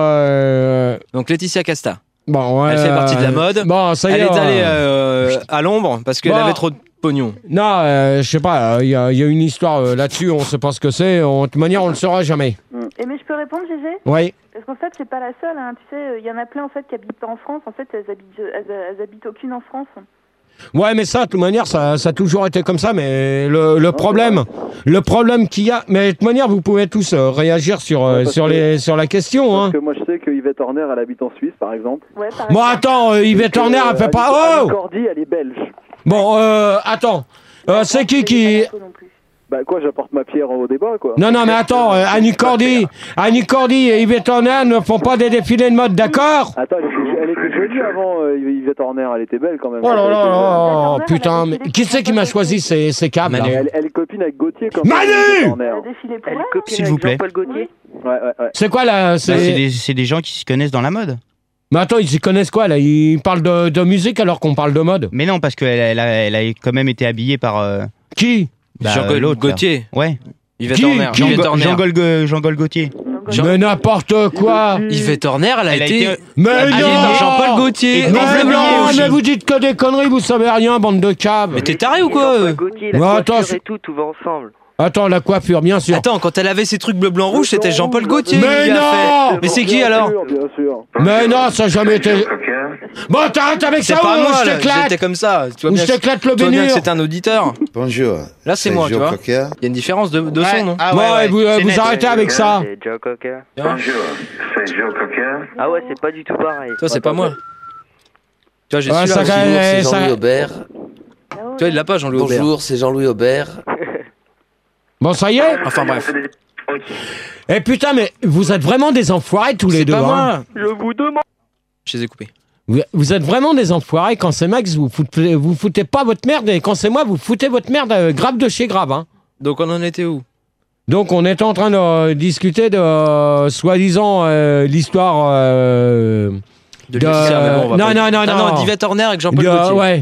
[SPEAKER 10] Laetitia Casta.
[SPEAKER 3] Bon,
[SPEAKER 10] elle fait partie de la mode.
[SPEAKER 3] Bon, ça y est.
[SPEAKER 10] Elle est allée à l'ombre parce qu'elle avait trop de pognon.
[SPEAKER 3] Non, je sais pas, il y a une histoire là-dessus, on sait pas ce que c'est. De toute manière, on le saura jamais.
[SPEAKER 6] Et mais je peux répondre, Gégé?
[SPEAKER 3] Oui.
[SPEAKER 6] Parce qu'en fait, c'est pas la seule. Hein. Tu sais, il y en a plein en fait qui habitent pas en France. En fait, elles habitent aucune en France.
[SPEAKER 3] Ouais, mais ça, de toute manière, ça a toujours été comme ça. Mais le problème qu'il y a, mais de toute manière, vous pouvez tous réagir sur la question.
[SPEAKER 12] Parce
[SPEAKER 3] Hein.
[SPEAKER 12] que moi, je sais que Yvette Horner, elle habite en Suisse, par exemple.
[SPEAKER 6] Ouais, par
[SPEAKER 3] Bon, attends, Yvette Horner, elle fait pas.
[SPEAKER 12] Annie Cordy, elle est belge.
[SPEAKER 3] Bon, attends, c'est qui
[SPEAKER 12] Bah quoi, j'apporte ma pierre au débat, quoi.
[SPEAKER 3] Non, mais attends, Annie Cordy et Yvette Horner ne font pas des défilés de mode, d'accord?
[SPEAKER 12] Attends, elle était jolie avant, Yvette Horner, elle était belle quand même.
[SPEAKER 3] Oh là là, putain, mais qui c'est qui m'a choisi ces câbles là?
[SPEAKER 12] Elle est copine avec Gauthier quand
[SPEAKER 3] Manu!
[SPEAKER 12] même.
[SPEAKER 11] S'il vous plaît.
[SPEAKER 13] Jean-Paul Gaultier.
[SPEAKER 12] Ouais.
[SPEAKER 3] C'est quoi là?
[SPEAKER 11] C'est des gens qui s'y connaissent dans la mode.
[SPEAKER 3] Mais attends, ils y connaissent quoi là? Ils parlent de musique alors qu'on parle de mode?
[SPEAKER 11] Mais non, parce qu'elle a quand même été habillée par...
[SPEAKER 3] Qui?
[SPEAKER 11] Jean-Paul
[SPEAKER 10] Gaultier.
[SPEAKER 11] Ouais.
[SPEAKER 10] Yvette Horner.
[SPEAKER 11] Jean-Paul Gaultier.
[SPEAKER 3] Mais n'importe quoi!
[SPEAKER 10] Yvette Horner, elle a été...
[SPEAKER 3] Mais
[SPEAKER 10] habillée
[SPEAKER 3] non!
[SPEAKER 10] par Jean-Paul Gaultier.
[SPEAKER 3] Mais vous dites que des conneries, vous savez rien, bande de caves!
[SPEAKER 10] Mais t'es taré ou quoi?
[SPEAKER 13] Jean-Paul Gaultier, la coiffure et tout va ensemble.
[SPEAKER 3] Attends, la coiffure, bien sûr.
[SPEAKER 10] Attends, quand elle avait ses trucs bleu, blanc, rouge, c'était Jean-Paul Gaultier.
[SPEAKER 3] Mais non!
[SPEAKER 10] Mais c'est qui alors?
[SPEAKER 12] Bien sûr.
[SPEAKER 3] Mais non, ça n'a jamais été... Bon, t'arrêtes avec ça
[SPEAKER 10] C'est pas
[SPEAKER 3] ou
[SPEAKER 10] moi,
[SPEAKER 3] je
[SPEAKER 10] là,
[SPEAKER 3] t'éclate?
[SPEAKER 10] j'étais comme ça. Tu vois
[SPEAKER 3] Ou
[SPEAKER 10] bien
[SPEAKER 3] je t'éclate le
[SPEAKER 10] tu vois bien
[SPEAKER 3] bénur.
[SPEAKER 10] que c'est un auditeur.
[SPEAKER 14] Bonjour.
[SPEAKER 10] Là, c'est moi, tu
[SPEAKER 14] Joe
[SPEAKER 10] vois.
[SPEAKER 14] Cocker.
[SPEAKER 10] Il y a une différence de son, non?
[SPEAKER 3] Ouais, vous arrêtez avec ça.
[SPEAKER 13] C'est Joe Cocker.
[SPEAKER 1] Bonjour, c'est Joe Cocker.
[SPEAKER 13] Ah ouais, c'est pas du tout pareil.
[SPEAKER 10] Toi, c'est pas moi. Tu vois, j'ai
[SPEAKER 3] Ouais,
[SPEAKER 10] celui-là.
[SPEAKER 3] ça
[SPEAKER 10] aussi.
[SPEAKER 3] gagne-
[SPEAKER 15] C'est Jean-Louis Aubert.
[SPEAKER 10] Tu vois, il l'a pas, Jean-Louis Aubert.
[SPEAKER 15] Bonjour, c'est Jean-Louis Aubert.
[SPEAKER 3] Bon, ça y est.
[SPEAKER 10] Enfin, bref.
[SPEAKER 3] Eh putain, mais vous êtes vraiment des enfoirés tous les
[SPEAKER 10] C'est
[SPEAKER 3] deux.
[SPEAKER 10] pas
[SPEAKER 3] hein.
[SPEAKER 10] moi.
[SPEAKER 13] Je vous demande.
[SPEAKER 10] Je les ai coupés.
[SPEAKER 3] Vous êtes vraiment des enfoirés. Quand c'est Max, vous foutez pas votre merde. Et quand c'est moi, vous foutez votre merde grave de chez grave. Hein.
[SPEAKER 10] Donc, on en était où?
[SPEAKER 3] Donc, on est en train de discuter de soi-disant l'histoire
[SPEAKER 10] De Laetitia, mais bon, on va pas-
[SPEAKER 3] non.
[SPEAKER 10] d'Yvette Horner avec Jean-Paul Gaultier.
[SPEAKER 3] Ouais.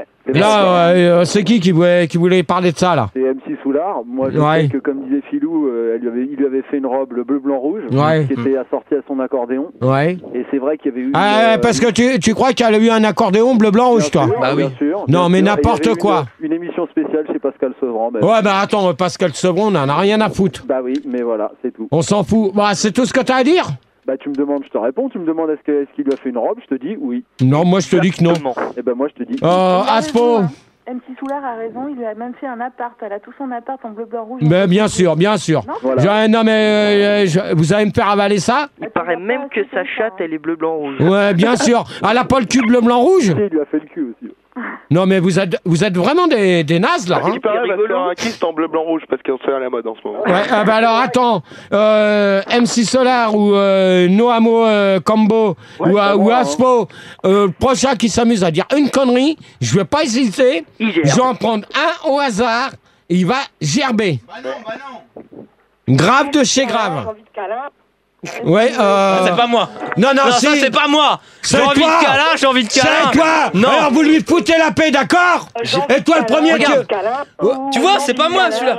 [SPEAKER 3] Là, c'est qui voulait parler de ça, là?
[SPEAKER 12] C'est MC Soulard. Moi, je sais que, comme disait Philou, il lui avait fait une robe bleu, blanc, rouge, qui était assortie à son accordéon.
[SPEAKER 3] Ouais.
[SPEAKER 12] Et c'est vrai qu'il y avait eu...
[SPEAKER 3] Parce que tu crois qu'elle a eu un accordéon bleu, blanc, rouge, toi?
[SPEAKER 10] Bah oui.
[SPEAKER 12] Bien sûr.
[SPEAKER 3] Non, mais
[SPEAKER 12] Et il y
[SPEAKER 3] n'importe
[SPEAKER 12] avait
[SPEAKER 3] quoi.
[SPEAKER 12] Une émission spéciale chez Pascal Sevran.
[SPEAKER 3] Ouais, bah attends, Pascal Sevron, on en a rien à foutre.
[SPEAKER 12] Bah oui, mais voilà, c'est tout.
[SPEAKER 3] On s'en fout. Bah, c'est tout ce que t'as à dire?
[SPEAKER 12] Bah tu me demandes, je te réponds. Tu me demandes est-ce qu'il lui a fait une robe, je te dis oui.
[SPEAKER 3] Non, moi je te dis que non.
[SPEAKER 12] Et ben moi je te dis.
[SPEAKER 3] Aspo.
[SPEAKER 6] MC Soulard a raison, il lui a même fait un appart. Elle a tout son appart en bleu, blanc, rouge.
[SPEAKER 3] Mais bien sûr.
[SPEAKER 6] Voilà.
[SPEAKER 3] Non, mais vous allez me faire avaler ça?
[SPEAKER 13] Il paraît même que sa chatte, elle est bleu, blanc, rouge.
[SPEAKER 3] Ouais, bien sûr. Elle a pas le cul bleu, blanc, rouge?
[SPEAKER 12] Il lui a fait le cul aussi.
[SPEAKER 3] Non, mais vous êtes vraiment des nazes, là. Hein?
[SPEAKER 16] Il paraît va faire un kyste en bleu, blanc, rouge parce qu'on fait à la mode en ce moment.
[SPEAKER 3] Ouais, bah alors attends, MC Solar ou Noamo Combo ou Aspo, prochain qui s'amuse à dire une connerie, je vais pas hésiter, je vais en prendre un au hasard, et il va gerber. Bah non. Grave de chez grave. Ouais,
[SPEAKER 10] c'est pas moi.
[SPEAKER 3] Non, si.
[SPEAKER 10] Ça c'est pas moi. J'ai envie de câlin, j'ai envie de câlin.
[SPEAKER 3] C'est toi.
[SPEAKER 10] Non.
[SPEAKER 3] Alors vous lui foutez la paix, d'accord? Et toi le premier
[SPEAKER 10] Regarde. Tu vois, c'est pas moi celui-là.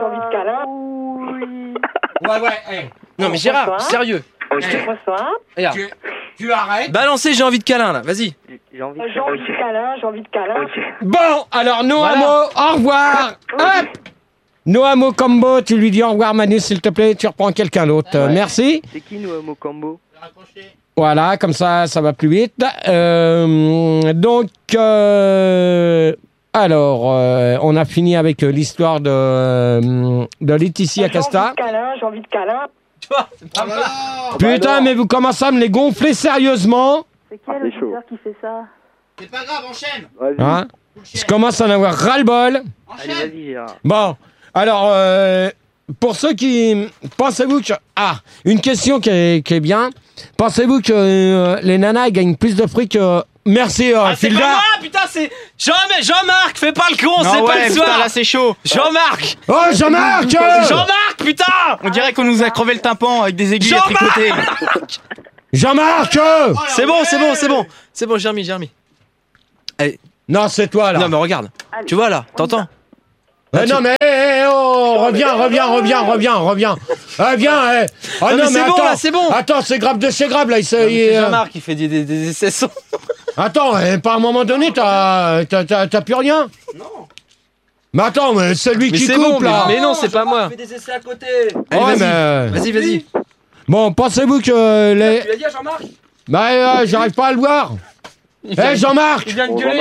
[SPEAKER 10] Ouais. Non mais Gérard, sérieux. Regarde.
[SPEAKER 3] Tu arrêtes.
[SPEAKER 10] Balancez, j'ai envie de câlin là, vas-y.
[SPEAKER 13] J'ai envie de câlin.
[SPEAKER 3] Bon, alors Noamo, au revoir. Hop. Noamo Combo, tu lui dis au revoir Manu s'il te plaît, tu reprends quelqu'un d'autre. Merci.
[SPEAKER 13] C'est qui Noamo Combo?
[SPEAKER 3] Voilà, comme ça va plus vite. Alors, on a fini avec l'histoire de Laetitia Casta.
[SPEAKER 2] J'ai envie de câlin.
[SPEAKER 10] Tu vois, c'est pas mal.
[SPEAKER 3] Putain, mais vous commencez à me les gonfler sérieusement.
[SPEAKER 6] C'est quel auditeur qui fait ça?
[SPEAKER 10] C'est pas grave, enchaîne.
[SPEAKER 3] Hein? Je commence à en avoir ras-le-bol.
[SPEAKER 13] Allez, vas-y, Gérard.
[SPEAKER 3] Bon, alors, pour ceux qui... Pensez-vous que... une question qui est bien. Pensez-vous que les nanas gagnent plus de fric merci,
[SPEAKER 10] c'est pas moi, putain, c'est Jean-Marc, fais pas le con, c'est pas le soir.
[SPEAKER 11] Putain, là, c'est chaud.
[SPEAKER 10] Jean-Marc.
[SPEAKER 3] Oh, Jean-Marc.
[SPEAKER 10] Jean-Marc, putain.
[SPEAKER 11] On dirait qu'on nous a crevé le tympan avec des aiguilles à tricoter.
[SPEAKER 3] Jean-Marc.
[SPEAKER 10] C'est bon, j'ai remis. Allez.
[SPEAKER 3] Non, c'est toi, là.
[SPEAKER 10] Non, mais regarde. Tu vois, là, t'entends?
[SPEAKER 3] Non mais reviens. Viens, Oh
[SPEAKER 10] non, mais
[SPEAKER 3] attends,
[SPEAKER 10] bon, là, c'est bon.
[SPEAKER 3] Attends, c'est grave de chez grave là.
[SPEAKER 10] Jean-Marc, il fait des essais sons.
[SPEAKER 3] Attends, pas à un moment donné, t'as plus rien. Non. Mais attends, mais c'est lui qui coupe là.
[SPEAKER 10] Mais non, c'est pas moi.
[SPEAKER 14] Fais des essais à côté.
[SPEAKER 10] Allez, vas-y.
[SPEAKER 3] Bon, pensez-vous que les...
[SPEAKER 14] Tu l'as dit à Jean-Marc?
[SPEAKER 3] Bah, j'arrive pas à le voir. Jean-Marc.
[SPEAKER 10] Il vient de gueuler.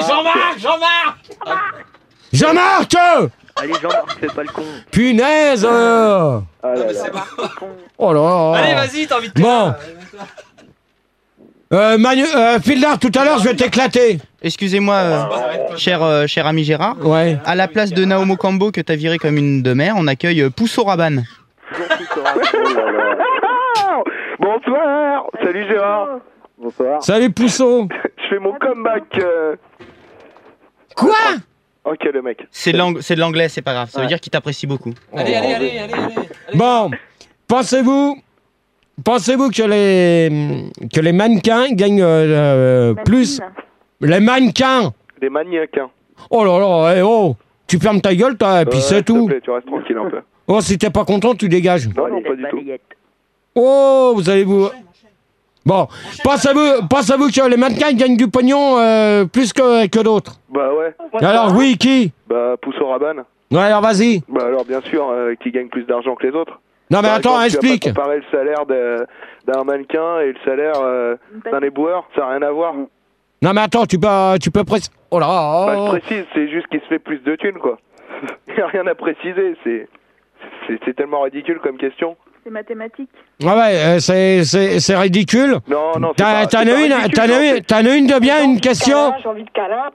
[SPEAKER 3] Jean-Marc.
[SPEAKER 13] Allez, Jean-Marc, fais pas le con.
[SPEAKER 3] Punaise.
[SPEAKER 14] Non, mais c'est pas.
[SPEAKER 3] Oh là.
[SPEAKER 10] Allez, vas-y, t'as envie de
[SPEAKER 3] Bon. Fildar, tout à l'heure, je vais t'éclater.
[SPEAKER 11] Excusez-moi, cher ami Gérard.
[SPEAKER 3] Ouais.
[SPEAKER 11] À la place de Naomo Kambo que t'as viré comme une de mer, on accueille Pousso Rabanne.
[SPEAKER 16] Bonsoir. Salut Gérard.
[SPEAKER 12] Bonsoir.
[SPEAKER 3] Salut Pousso.
[SPEAKER 16] Je fais mon comeback.
[SPEAKER 3] Quoi?
[SPEAKER 16] Ok, le mec.
[SPEAKER 11] C'est de l'anglais, c'est pas grave. Ça veut dire qu'il t'apprécie beaucoup.
[SPEAKER 14] Allez.
[SPEAKER 3] Bon, pensez-vous que les mannequins gagnent plus? Les mannequins.
[SPEAKER 16] Des mannequins.
[SPEAKER 3] Oh là là, tu fermes ta gueule, toi, et puis c'est tout.
[SPEAKER 16] S'il te plaît, tu restes tranquille un peu.
[SPEAKER 3] Oh, si t'es pas content, tu dégages.
[SPEAKER 16] Non, pas du tout.
[SPEAKER 3] Oh, vous allez vous... Bon, pensez-vous que les mannequins gagnent du pognon plus que d'autres?
[SPEAKER 16] Bah ouais.
[SPEAKER 3] Alors oui, qui?
[SPEAKER 16] Bah Pousso Rabanne.
[SPEAKER 3] Ouais, alors vas-y.
[SPEAKER 16] Bah alors bien sûr, qui gagne plus d'argent que les autres.
[SPEAKER 3] Non mais
[SPEAKER 16] Par
[SPEAKER 3] attends,
[SPEAKER 16] exemple,
[SPEAKER 3] explique.
[SPEAKER 16] Tu vas pas comparer le salaire d'un mannequin et le salaire d'un éboueur, ça n'a rien à voir.
[SPEAKER 3] Non mais attends, tu peux préciser... Oh là.
[SPEAKER 16] Bah je précise, c'est juste qu'il se fait plus de thunes quoi. Il n'y a rien à préciser, c'est tellement ridicule comme question.
[SPEAKER 6] C'est mathématique.
[SPEAKER 3] Ah ouais, c'est ridicule.
[SPEAKER 16] Non,
[SPEAKER 3] t'en as une de bien, une question.
[SPEAKER 15] J'ai envie de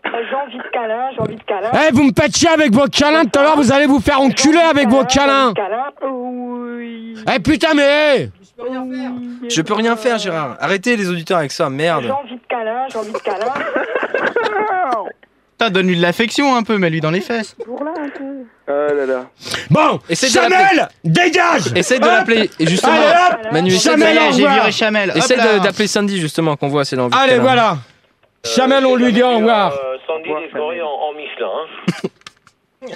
[SPEAKER 15] câlin.
[SPEAKER 3] Eh, vous me faites chier avec vos câlins, tout à l'heure vous allez vous faire enculer avec vos câlins. Eh putain mais...
[SPEAKER 10] Je peux rien faire, Gérard. Arrêtez les auditeurs avec ça, merde.
[SPEAKER 15] J'ai envie de câlin.
[SPEAKER 11] Putain, donne-lui de l'affection un peu, mets-lui dans les fesses.
[SPEAKER 6] Pour là un peu.
[SPEAKER 16] Ah là là.
[SPEAKER 3] Bon, Chamel, dégage.
[SPEAKER 10] Essaye de l'appeler, et justement,
[SPEAKER 3] allez, hop,
[SPEAKER 10] Manu,
[SPEAKER 3] Chamel,
[SPEAKER 11] j'ai viré Chamel.
[SPEAKER 10] Essaye d'appeler Sandy, justement, qu'on voit, c'est l'envie.
[SPEAKER 3] Allez, voilà. Chamel, on lui dit au revoir.
[SPEAKER 5] Sandy décoré en Michelin.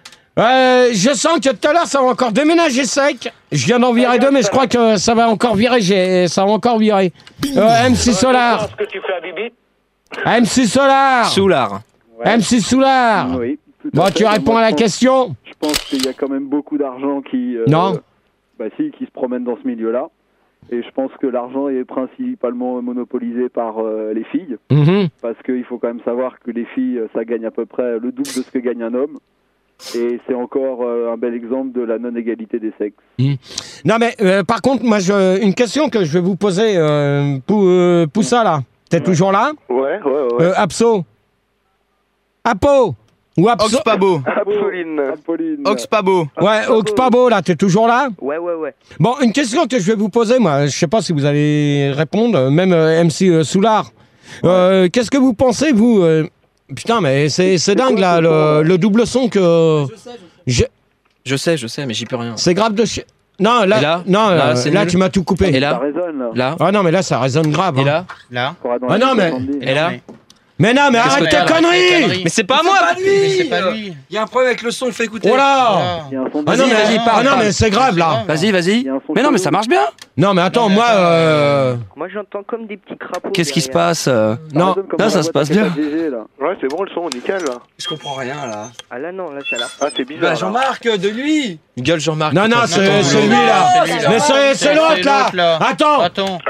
[SPEAKER 3] Je sens que tout à l'heure, ça va encore déménager sec. Je viens d'en virer deux, mais je crois que ça va encore virer. Ça va encore virer. MC Solar.
[SPEAKER 5] Ce que tu fais à Bibi.
[SPEAKER 3] MC Solar. MC Solar.
[SPEAKER 12] Oui.
[SPEAKER 3] Bon, tu réponds à la question.
[SPEAKER 12] Je pense qu'il y a quand même beaucoup d'argent qui... qui se promène dans ce milieu-là. Et je pense que l'argent est principalement monopolisé par les filles. Parce qu'il faut quand même savoir que les filles, ça gagne à peu près le double de ce que gagne un homme. Et c'est encore un bel exemple de la non-égalité des sexes.
[SPEAKER 3] Non mais, par contre, moi, une question que je vais vous poser, Poussa, là. T'es toujours là?
[SPEAKER 16] Ouais.
[SPEAKER 3] Abso. Apo. Ou Abso.
[SPEAKER 11] Oxpabo.
[SPEAKER 16] Apolline.
[SPEAKER 11] Oxpabo.
[SPEAKER 3] Ouais, Oxpabo, là, t'es toujours là?
[SPEAKER 13] Ouais.
[SPEAKER 3] Bon, une question que je vais vous poser, moi, je sais pas si vous allez répondre, même MC Soulard. Qu'est-ce que vous pensez, vous putain, mais c'est dingue, là, le double son que...
[SPEAKER 10] Je sais, mais j'y peux rien.
[SPEAKER 3] C'est grave de chier. Non, là, là tu m'as tout coupé.
[SPEAKER 10] Et là?
[SPEAKER 12] Ça résonne,
[SPEAKER 10] là?
[SPEAKER 12] là.
[SPEAKER 3] Ah non, mais là, ça résonne grave.
[SPEAKER 10] Et là?
[SPEAKER 11] Là?
[SPEAKER 3] Ah non, mais...
[SPEAKER 10] Et là?
[SPEAKER 3] Mais non, mais arrête tes conneries!
[SPEAKER 10] Mais c'est pas moi!
[SPEAKER 11] C'est pas lui.
[SPEAKER 14] Il y a un problème avec le son, fais écouter.
[SPEAKER 3] Oh là! Ah non, mais
[SPEAKER 10] parle.
[SPEAKER 3] non, mais c'est grave, là.
[SPEAKER 10] Vas-y. Mais non, mais ça marche bien.
[SPEAKER 3] Non, mais attends, moi,
[SPEAKER 13] Moi, j'entends comme des petits crapauds.
[SPEAKER 10] Qu'est-ce qui se
[SPEAKER 13] derrière.
[SPEAKER 10] passe? Non, là, ça se passe bien.
[SPEAKER 16] Ouais, c'est bon le son, nickel là.
[SPEAKER 14] Je comprends rien là.
[SPEAKER 13] Ah là, non, là, ça a l'air.
[SPEAKER 16] Ah, c'est bizarre.
[SPEAKER 14] Bah, Jean-Marc, de lui.
[SPEAKER 10] Gueule, Jean-Marc.
[SPEAKER 3] Non, c'est lui, là. Mais c'est l'autre, là. Attends.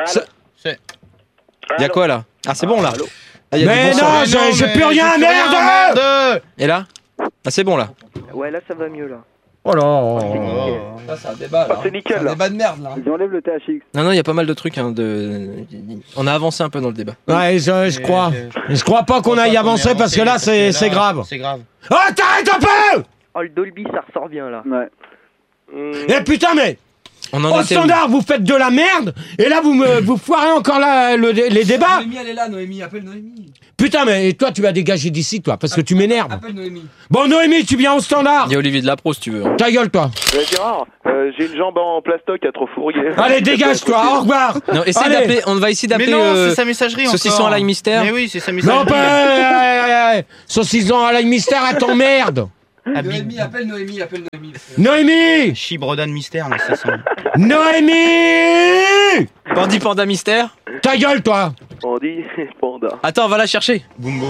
[SPEAKER 10] Y'a quoi, là? Ah, c'est bon, là.
[SPEAKER 3] Mais non, j'ai plus rien, merde!
[SPEAKER 10] Et là? Ah, c'est bon, là.
[SPEAKER 13] Ouais, là, ça va mieux, là.
[SPEAKER 3] Oh là.
[SPEAKER 14] Ça, c'est un débat là.
[SPEAKER 16] c'est nickel,
[SPEAKER 14] C'est un
[SPEAKER 16] là.
[SPEAKER 14] débat de merde là.
[SPEAKER 12] Ils enlèvent le THX.
[SPEAKER 10] Non, il y a pas mal de trucs. On a avancé un peu dans le débat.
[SPEAKER 3] Ouais, je crois. Je crois pas qu'on aille avancer parce que là, c'est grave.
[SPEAKER 11] C'est grave.
[SPEAKER 3] Oh, t'arrêtes un peu!
[SPEAKER 13] Oh, le Dolby, ça ressort bien, là.
[SPEAKER 12] Ouais.
[SPEAKER 3] Eh putain, mais... Au standard, vous faites de la merde, et là, vous foirez encore les débats.
[SPEAKER 14] Noémie, elle est là, Noémie, appelle Noémie.
[SPEAKER 3] Putain, mais toi, tu vas dégager d'ici, toi, parce que tu m'énerves.
[SPEAKER 14] Appelle Noémie.
[SPEAKER 3] Bon, Noémie, tu viens au standard.
[SPEAKER 10] Il y a Olivier Delapro, si tu veux.
[SPEAKER 3] Ta gueule, toi.
[SPEAKER 16] Gérard, j'ai une jambe en plastoc à trop fourrier.
[SPEAKER 3] Allez, dégage-toi, au revoir.
[SPEAKER 10] Non, essaye d'appeler, on va essayer d'appeler.
[SPEAKER 11] Mais non, c'est sa messagerie encore.
[SPEAKER 10] Saucisson à l'ail mystère.
[SPEAKER 11] Mais oui, c'est sa messagerie.
[SPEAKER 3] Non, pas. Saucisson à l'ail mystère, elle t'emmerde.
[SPEAKER 14] Noémie, appelle Noémie, appelle Noémie.
[SPEAKER 3] Noémie.
[SPEAKER 11] Chibrodan mystère, là, c'est ça.
[SPEAKER 3] Noémie.
[SPEAKER 10] Bandit Panda mystère.
[SPEAKER 3] Ta gueule, toi.
[SPEAKER 16] Bandit Panda.
[SPEAKER 10] Attends, on va la chercher.
[SPEAKER 11] Bumbo.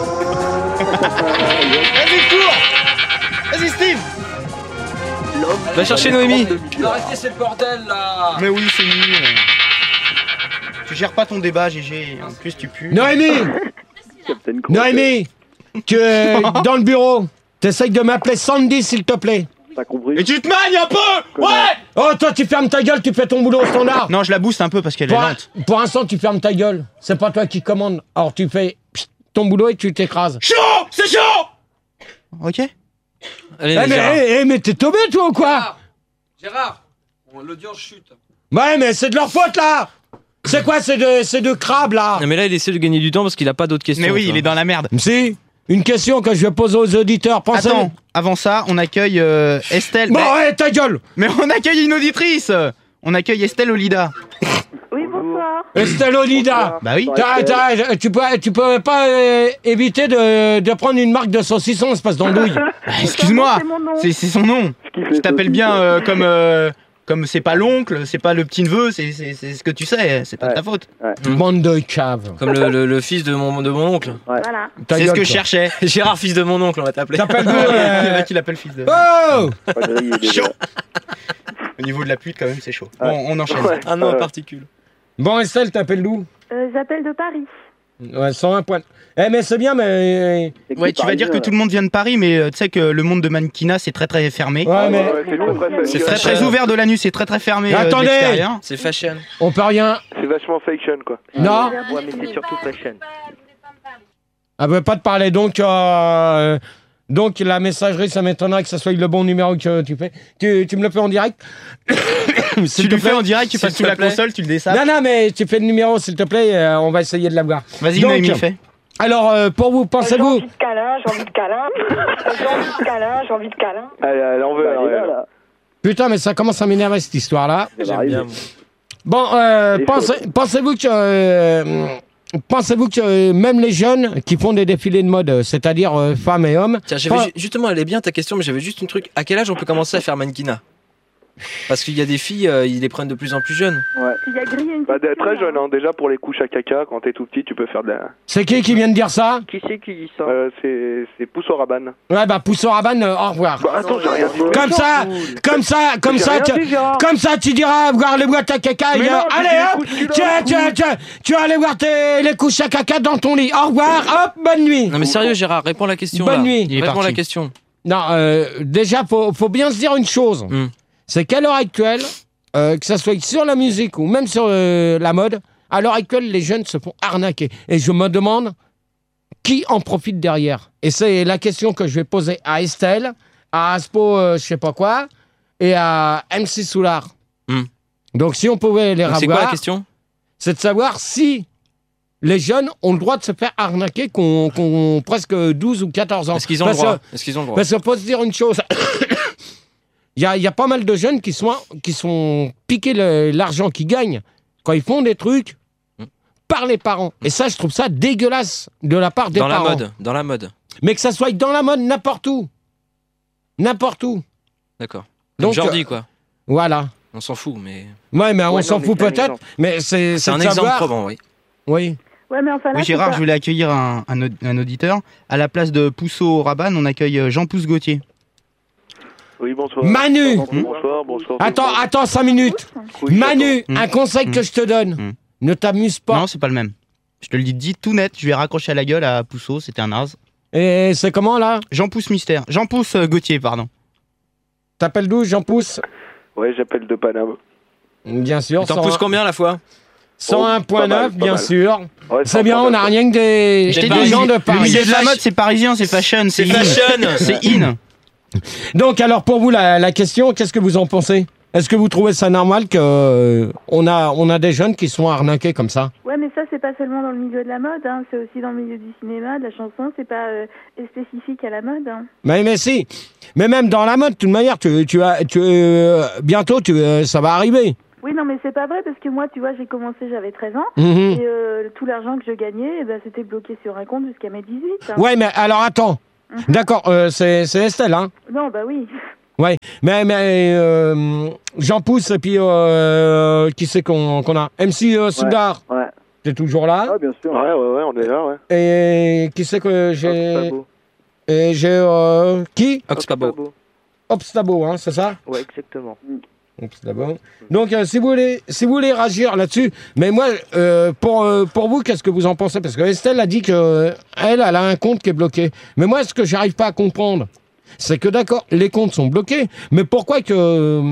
[SPEAKER 11] Vas-y, cours. Vas-y, Steve.
[SPEAKER 10] Va chercher Noémie.
[SPEAKER 14] Arrêtez ce bordel là.
[SPEAKER 11] Mais oui, c'est nul. Tu gères pas ton débat, GG. En plus, tu pues.
[SPEAKER 3] Noémie. Noémie. Tu es dans le bureau. T'essayes de m'appeler Sandy, s'il te plaît.
[SPEAKER 12] T'as compris?
[SPEAKER 11] Et tu te magnes un peu. Ouais.
[SPEAKER 3] Oh, toi, tu fermes ta gueule, tu fais ton boulot au standard.
[SPEAKER 11] Non, je la booste un peu parce qu'elle est lente.
[SPEAKER 3] Pour l'instant, tu fermes ta gueule. C'est pas toi qui commande. Alors, tu fais ton boulot et tu t'écrases.
[SPEAKER 11] Chaud. C'est chaud. Ok.
[SPEAKER 10] Allez,
[SPEAKER 3] mais t'es tombé, toi, ou quoi?
[SPEAKER 14] Gérard, l'audience chute.
[SPEAKER 3] Ouais, mais c'est de leur faute, là. C'est quoi, ces deux crabes, là?
[SPEAKER 10] Non, mais là, il essaie de gagner du temps parce qu'il a pas d'autres questions.
[SPEAKER 11] Mais oui, il est dans la merde.
[SPEAKER 3] Si. Une question que je vais poser aux auditeurs. Pensez.
[SPEAKER 11] Attends, avant ça, on accueille Estelle.
[SPEAKER 3] Bon, ouais, ta gueule.
[SPEAKER 11] Mais on accueille une auditrice. On accueille Estelle Olida.
[SPEAKER 6] Oui, bonsoir.
[SPEAKER 3] Estelle Olida.
[SPEAKER 11] Bah oui.
[SPEAKER 3] Tu peux pas éviter de prendre une marque de saucisson, espèce d'andouille.
[SPEAKER 11] Excuse-moi, c'est son nom. Je t'appelle bien comme c'est pas l'oncle, c'est pas le petit neveu, c'est ce que tu sais, c'est pas de ta faute.
[SPEAKER 3] Bande de cave.
[SPEAKER 10] Comme le fils de mon oncle.
[SPEAKER 6] Voilà.
[SPEAKER 11] C'est ce que je cherchais.
[SPEAKER 10] Gérard, fils de mon oncle, on va t'appeler.
[SPEAKER 3] T'appelles
[SPEAKER 11] Il y en a qui l'appellent fils de.
[SPEAKER 3] Oh.
[SPEAKER 11] Chaud. Au niveau de la pute, quand même, c'est chaud. Bon, on enchaîne.
[SPEAKER 10] Un nom en particule.
[SPEAKER 3] Bon, Estelle, t'appelles d'où?
[SPEAKER 6] J'appelle de Paris.
[SPEAKER 3] Ouais, 101 points. Mais c'est bien, mais...
[SPEAKER 11] Ouais, tu vas dire que tout le monde vient de Paris, mais tu sais que le monde de mannequinat, c'est très très fermé.
[SPEAKER 3] Ouais, mais...
[SPEAKER 11] C'est très très ouvert de l'anus, c'est très très fermé.
[SPEAKER 3] Attendez.
[SPEAKER 10] C'est fashion.
[SPEAKER 3] On peut rien...
[SPEAKER 16] C'est vachement fiction, quoi.
[SPEAKER 3] Non.
[SPEAKER 13] Ouais, mais c'est surtout fashion.
[SPEAKER 3] Elle veut pas te parler, donc la messagerie, ça m'étonnerait que ça soit le bon numéro que tu fais. Tu me le fais en direct?
[SPEAKER 11] Tu le fais en direct, tu passes sous la console, tu le dessapes.
[SPEAKER 3] Non, mais tu fais le numéro, s'il te plaît, on va essayer de l'avoir.
[SPEAKER 11] Vas-y, Noémie, fais.
[SPEAKER 3] Alors, pour vous, pensez-vous...
[SPEAKER 15] J'ai envie de câlin, j'ai envie de câlin. J'ai envie de câlin, j'ai envie de câlin.
[SPEAKER 16] Elle en veut, là.
[SPEAKER 3] Putain, mais ça commence à m'énerver, cette histoire-là.
[SPEAKER 10] J'aime bien.
[SPEAKER 3] Bon, pensez-vous que même les jeunes qui font des défilés de mode, c'est-à-dire femmes et hommes...
[SPEAKER 10] Tiens, justement, elle est bien ta question, mais j'avais juste un truc. À quel âge on peut commencer à faire mannequinat? Parce qu'il y a des filles, ils les prennent de plus en plus jeunes.
[SPEAKER 16] Ouais. Très jeune, hein. Déjà pour les couches à caca, quand t'es tout petit, tu peux faire de la...
[SPEAKER 3] C'est qui vient de dire ça?
[SPEAKER 13] Qui c'est qui dit ça?
[SPEAKER 16] C'est Pousse au Rabanne.
[SPEAKER 3] Ouais, bah Pousse au Rabanne, au revoir.
[SPEAKER 16] Bah, attends, j'ai rien dit.
[SPEAKER 3] Comme ça, tu diras voir les boîtes à caca. Allez hop, tu vas aller voir les couches à caca dans ton lit. Au revoir, hop, bonne nuit.
[SPEAKER 10] Non mais sérieux Gérard, réponds à la question.
[SPEAKER 3] Bonne nuit.
[SPEAKER 10] Réponds à la question.
[SPEAKER 3] Non, déjà, faut bien se dire une chose. C'est qu'à l'heure actuelle, que ça soit sur la musique ou même sur la mode, à l'heure actuelle, les jeunes se font arnaquer. Et je me demande qui en profite derrière. Et c'est la question que je vais poser à Estelle, à Aspo, je sais pas quoi, et à MC Soulard. Donc si on pouvait les revoir...
[SPEAKER 10] C'est quoi la question?
[SPEAKER 3] C'est de savoir si les jeunes ont le droit de se faire arnaquer, qu'on presque 12 ou 14 ans.
[SPEAKER 10] Est-ce qu'ils ont le droit?
[SPEAKER 3] Parce qu'il faut se dire une chose... Il y a pas mal de jeunes qui sont piqués l'argent qu'ils gagnent quand ils font des trucs par les parents. Et ça, je trouve ça dégueulasse de la part des parents.
[SPEAKER 10] Dans la mode.
[SPEAKER 3] Mais que ça soit dans la mode, n'importe où. N'importe où.
[SPEAKER 10] D'accord.
[SPEAKER 3] Donc
[SPEAKER 10] Jordi, quoi.
[SPEAKER 3] Voilà.
[SPEAKER 10] On s'en fout, mais...
[SPEAKER 3] Ouais, mais on s'en fout peut-être. Mais c'est
[SPEAKER 10] un exemple probant, oui.
[SPEAKER 3] Oui.
[SPEAKER 6] Ouais, mais enfin, là,
[SPEAKER 11] oui, Gérard, je voulais accueillir un auditeur. À la place de Pouceau au Rabanne, on accueille Jean-Pouce Gauthier.
[SPEAKER 16] Oui, bonsoir.
[SPEAKER 3] Manu.
[SPEAKER 16] Bonsoir.
[SPEAKER 3] Attends 5 minutes. Manu, un conseil que je te donne. Ne t'amuse pas.
[SPEAKER 11] Non, c'est pas le même. Je te le dis tout net, je lui ai raccroché à la gueule à Pouceau, c'était un naze.
[SPEAKER 3] Et c'est comment, là?
[SPEAKER 11] Jean-Pouce Mystère. Jean-Pouce Gauthier, pardon.
[SPEAKER 3] T'appelles d'où, Jean-Pouce?
[SPEAKER 16] Ouais, j'appelle de Paname.
[SPEAKER 3] Bien sûr.
[SPEAKER 10] T'en pousses combien, la fois?
[SPEAKER 3] 101.9, bien sûr. Ouais, c'est bien, on n'a rien que des gens de Paris.
[SPEAKER 11] Le milieu de la mode, c'est parisien, c'est fashion. C'est
[SPEAKER 10] fashion.
[SPEAKER 11] C'est in.
[SPEAKER 3] Donc, alors, pour vous, la question, qu'est-ce que vous en pensez? Est-ce que vous trouvez ça normal que on a des jeunes qui sont arnaqués comme ça?
[SPEAKER 6] Ouais, mais ça, c'est pas seulement dans le milieu de la mode, hein. C'est aussi dans le milieu du cinéma, de la chanson. C'est pas spécifique à la mode. Hein.
[SPEAKER 3] Mais si. Mais même dans la mode, de toute manière, bientôt, ça va arriver.
[SPEAKER 6] Oui, non, mais c'est pas vrai parce que moi, tu vois, j'ai commencé, j'avais 13 ans
[SPEAKER 3] Mhm.
[SPEAKER 6] et tout l'argent que je gagnais, eh ben, c'était bloqué sur un compte jusqu'à mes 18. Hein.
[SPEAKER 3] Ouais, mais alors attends. D'accord, c'est Estelle, hein?
[SPEAKER 6] Non, bah oui.
[SPEAKER 3] Ouais, mais Jean Pousse et puis qui c'est qu'on a? MC Soudard.
[SPEAKER 12] Ouais.
[SPEAKER 3] T'es toujours là?
[SPEAKER 12] Ah, bien sûr.
[SPEAKER 16] Ouais, on est là, ouais.
[SPEAKER 3] Et qui c'est que j'ai? Et j'ai qui?
[SPEAKER 10] Oxpabo.
[SPEAKER 3] Obstabo, hein, c'est ça?
[SPEAKER 13] Ouais, exactement.
[SPEAKER 3] Obstabo. Donc si vous voulez réagir là-dessus, mais moi pour vous, qu'est-ce que vous en pensez? Parce que Estelle a dit que elle a un compte qui est bloqué. Mais moi, ce que j'arrive pas à comprendre, c'est que d'accord, les comptes sont bloqués, mais pourquoi que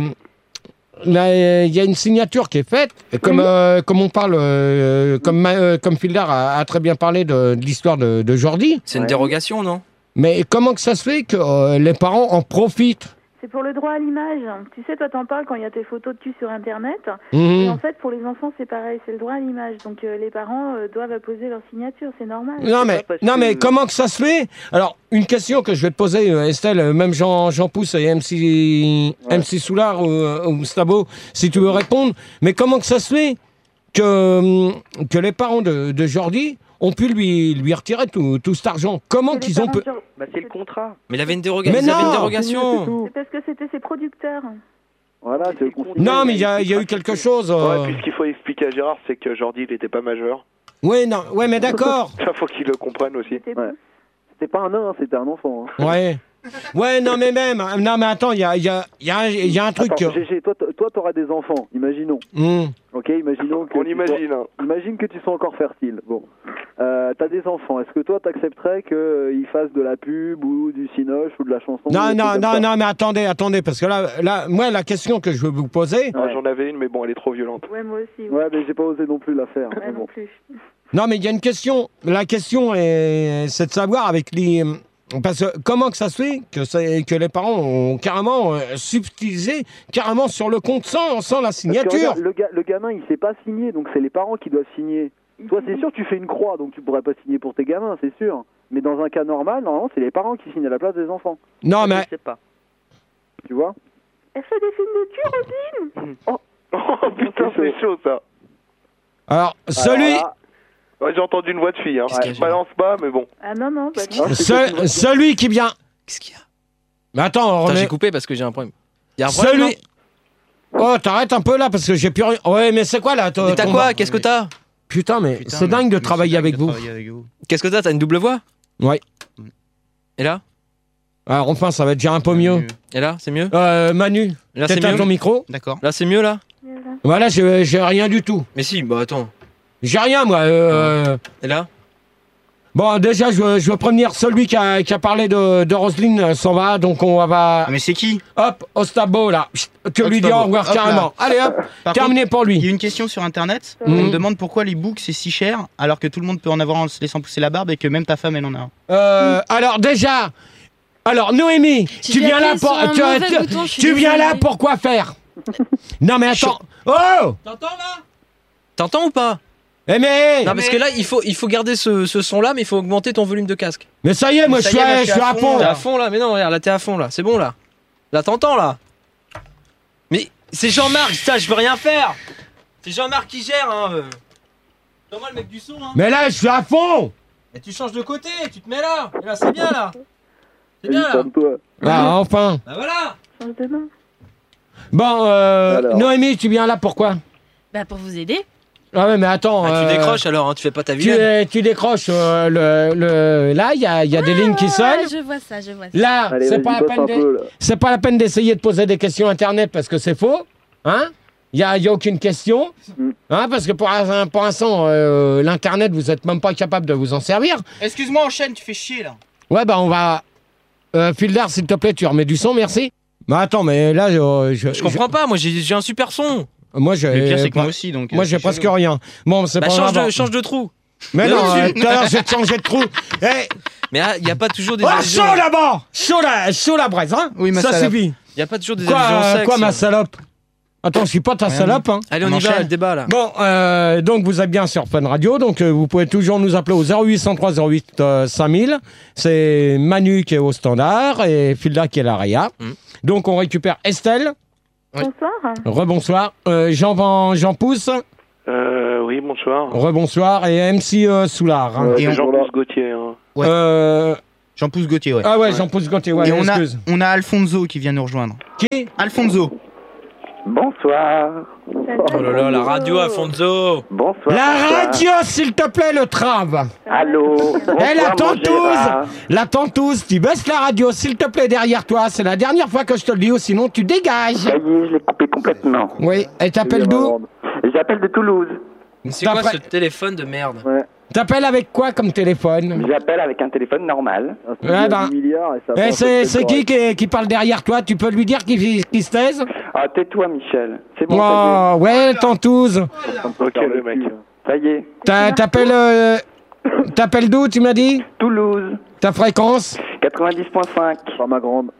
[SPEAKER 3] là, il y a une signature qui est faite, et comme on parle, comme Filder a très bien parlé de l'histoire de Jordi.
[SPEAKER 10] C'est une dérogation, non?
[SPEAKER 3] Mais comment que ça se fait que les parents en profitent?
[SPEAKER 6] C'est pour le droit à l'image. Tu sais, toi, t'en parles quand il y a tes photos de cul sur Internet.
[SPEAKER 3] Mhm.
[SPEAKER 6] Et en fait, pour les enfants, c'est pareil. C'est le droit à l'image. Donc, les parents doivent apposer leur signature. C'est normal.
[SPEAKER 3] Mais comment que ça se fait? Alors, une question que je vais te poser, Estelle, même Jean Pousse et MC Soulard ou Stabo, si tu veux répondre. Mais comment que ça se fait que les parents de Jordi ont pu lui retirer tout cet argent? Comment qu'ils ont pu...
[SPEAKER 13] Bah, c'est le contrat.
[SPEAKER 10] Mais il avait une dérogation.
[SPEAKER 3] Mais non,
[SPEAKER 10] Une dérogation.
[SPEAKER 6] C'est parce que c'était ses producteurs.
[SPEAKER 12] Voilà, c'est le
[SPEAKER 3] Non, mais il y a eu quelque chose.
[SPEAKER 16] Ouais, puis ce qu'il faut expliquer à Gérard, c'est que Jordi, il était pas majeur.
[SPEAKER 3] Ouais, mais d'accord.
[SPEAKER 16] Ça, faut qu'il le comprenne aussi.
[SPEAKER 12] Ouais. C'était pas un nain, c'était un enfant. Hein.
[SPEAKER 3] Ouais. Ouais, non, mais même. Non, mais attends, il y a un truc.
[SPEAKER 12] Attends, GG, toi, t'auras des enfants, imaginons. Ok, imaginons que.
[SPEAKER 16] On imagine.
[SPEAKER 12] Imagine que tu sois encore fertile. Bon. T'as des enfants. Est-ce que toi, t'accepterais qu'ils fassent de la pub ou du cinoche ou de la chanson?
[SPEAKER 3] Non, mais attendez, parce que là, moi, la question que je veux vous poser.
[SPEAKER 16] Ouais. J'en avais une, mais bon, elle est trop violente.
[SPEAKER 6] Ouais, moi aussi.
[SPEAKER 12] Ouais, mais j'ai pas osé non plus la faire.
[SPEAKER 6] Ouais,
[SPEAKER 12] bon.
[SPEAKER 6] non plus.
[SPEAKER 3] Non, mais il y a une question. La question c'est de savoir avec les. Parce que comment que ça se fait que les parents ont carrément subtilisé carrément sur le compte sans la signature?
[SPEAKER 12] Regarde, le gamin, il s'est pas signé, donc c'est les parents qui doivent signer. Toi, c'est sûr, tu fais une croix, donc tu pourrais pas signer pour tes gamins, c'est sûr. Mais dans un cas normal, normalement, c'est les parents qui signent à la place des enfants.
[SPEAKER 3] Non, mais...
[SPEAKER 13] Je sais pas.
[SPEAKER 12] Tu vois?
[SPEAKER 6] Elle fait des films de cul, Rosine.
[SPEAKER 16] Oh putain, c'est chaud, ça.
[SPEAKER 3] Alors, celui...
[SPEAKER 16] Ouais, j'ai entendu une voix de fille, hein. Je balance pas, mais bon.
[SPEAKER 6] Ah non, bah non.
[SPEAKER 3] Celui qui vient...
[SPEAKER 10] Qu'est-ce qu'il y a?
[SPEAKER 3] Mais attends,
[SPEAKER 10] j'ai coupé parce que j'ai un problème. Il y a un problème,
[SPEAKER 3] celui... Oh, t'arrêtes un peu là, parce que j'ai plus rien... Ouais, mais c'est quoi, là?
[SPEAKER 10] Mais t'as quoi? Qu'est-ce que t'as?
[SPEAKER 3] Putain, mais c'est dingue de travailler avec vous.
[SPEAKER 10] Qu'est-ce que t'as? T'as une double voix?
[SPEAKER 3] Ouais.
[SPEAKER 10] Et là?
[SPEAKER 3] Alors enfin, ça va être déjà un peu mieux.
[SPEAKER 10] Et là, c'est mieux?
[SPEAKER 3] Manu,
[SPEAKER 10] là, c'est
[SPEAKER 3] t'éteins
[SPEAKER 10] mieux
[SPEAKER 3] ton micro.
[SPEAKER 10] D'accord. Là, c'est mieux, là?
[SPEAKER 3] Voilà, j'ai rien du tout.
[SPEAKER 10] Mais si, bah attends.
[SPEAKER 3] J'ai rien, moi.
[SPEAKER 10] Et là?
[SPEAKER 3] Bon, déjà, je veux prévenir celui qui a parlé de Roselyne s'en va, donc on va...
[SPEAKER 11] Mais c'est qui?
[SPEAKER 3] Hop, Ostabo, là. Tu lui dis au revoir carrément. Allez, hop, terminé pour lui.
[SPEAKER 11] Il y a une question sur Internet. On me demande pourquoi les boucs, c'est si cher, alors que tout le monde peut en avoir en se laissant pousser la barbe et que même ta femme, elle en a un.
[SPEAKER 3] Alors déjà... Alors, Noémie, tu viens là pour... Tu viens là pour quoi faire? Non, mais attends. Oh!
[SPEAKER 14] T'entends, là?
[SPEAKER 10] T'entends ou pas?
[SPEAKER 3] Mais...
[SPEAKER 10] Non, parce que là, il faut garder ce son-là, mais il faut augmenter ton volume de casque.
[SPEAKER 3] Mais ça y est, moi, je suis à fond.
[SPEAKER 10] T'es à fond, là. Mais non, regarde, là, t'es à fond, là. C'est bon, là. Là, t'entends, là. Mais c'est Jean-Marc, ça, je peux rien faire. C'est Jean-Marc qui gère, hein.
[SPEAKER 14] C'est moi le mec du son, hein.
[SPEAKER 3] Mais là, je suis à fond.
[SPEAKER 14] Et tu changes de côté, tu te mets là. Et là, c'est bien, là. C'est bien, là.
[SPEAKER 3] Ah, enfin.
[SPEAKER 14] Bah voilà.
[SPEAKER 6] Change de main.
[SPEAKER 3] Bon, Noémie, tu viens là pourquoi?
[SPEAKER 4] Bah, pour vous aider.
[SPEAKER 3] Ah ouais, mais attends...
[SPEAKER 10] tu décroches alors, hein, tu fais pas ta vilaine.
[SPEAKER 3] Tu décroches là, il y a des lignes qui sonnent.
[SPEAKER 4] Je vois ça.
[SPEAKER 3] Là,
[SPEAKER 12] allez,
[SPEAKER 3] c'est pas la peine d'essayer de poser des questions Internet parce que c'est faux. Hein? Il y a aucune question. Hein, parce que pour l'instant, l'Internet, vous êtes même pas capable de vous en servir.
[SPEAKER 11] Excuse-moi, enchaîne, tu fais chier, là.
[SPEAKER 3] Ouais, bah on va... Fildar, s'il te plaît, tu remets du son, merci. Bah attends, mais là,
[SPEAKER 10] je comprends pas, moi j'ai un super son.
[SPEAKER 3] Moi,
[SPEAKER 11] le pire, c'est que moi aussi, donc.
[SPEAKER 3] Moi, j'ai presque rien. Bon, c'est pas grave.
[SPEAKER 10] Change de trou.
[SPEAKER 3] Mais non, tout à l'heure, je vais te changer de trou. Hey.
[SPEAKER 10] Mais il n'y a pas toujours des
[SPEAKER 3] allusions... chaud là-bas. Chaud la braise, hein.
[SPEAKER 11] Oui, ma
[SPEAKER 3] ça
[SPEAKER 11] salope.
[SPEAKER 3] suffit.
[SPEAKER 10] Il n'y a pas toujours des allusions sexes.
[SPEAKER 3] Quoi, ma salope? Attends, je suis pas ta salope. Hein.
[SPEAKER 10] Allez, on y va, le débat là.
[SPEAKER 3] Bon, donc vous êtes bien sur Fun Radio, donc vous pouvez toujours nous appeler au 0803 08 5000. C'est Manu qui est au standard et Filda qui est l'ARIA. Donc on récupère Estelle.
[SPEAKER 6] Bonsoir.
[SPEAKER 3] Rebonsoir. Jean Pousse.
[SPEAKER 16] Oui, bonsoir.
[SPEAKER 3] Rebonsoir. Et MC Soulard. Hein.
[SPEAKER 16] Et Jean-Pousse Gauthier. Hein.
[SPEAKER 11] Ouais. Jean-Pousse Gauthier, ouais.
[SPEAKER 3] Ah ouais, Jean-Pousse Gauthier, ouais.
[SPEAKER 11] Et on a Alfonso qui vient nous rejoindre.
[SPEAKER 3] Qui?
[SPEAKER 11] Alfonso.
[SPEAKER 17] Bonsoir.
[SPEAKER 10] Oh là là, la radio, Alfonso.
[SPEAKER 17] Bonsoir.
[SPEAKER 3] La radio, s'il te plaît, le trave.
[SPEAKER 17] Allô.
[SPEAKER 3] Eh, la tentouse, tu baisses la radio, s'il te plaît, derrière toi. C'est la dernière fois que je te le dis, ou sinon tu dégages.
[SPEAKER 17] Ça y est, je l'ai coupé complètement.
[SPEAKER 3] Oui, et t'appelles d'où?
[SPEAKER 17] J'appelle de Toulouse.
[SPEAKER 10] C'est quoi ce téléphone de merde?
[SPEAKER 3] T'appelles avec quoi comme téléphone?
[SPEAKER 17] J'appelle avec un téléphone normal.
[SPEAKER 3] Ouais, ben. C'est qui parle derrière toi? Tu peux lui dire qu'il se taise?
[SPEAKER 17] Ah, tais-toi, Michel. C'est bon.
[SPEAKER 3] Oh, ouais, tentouse.
[SPEAKER 16] Ok, le mec.
[SPEAKER 17] Ça y est.
[SPEAKER 3] T'appelles d'où, tu m'as dit?
[SPEAKER 17] Toulouse.
[SPEAKER 3] Ta fréquence?
[SPEAKER 17] 90.5.
[SPEAKER 12] Par ma grande.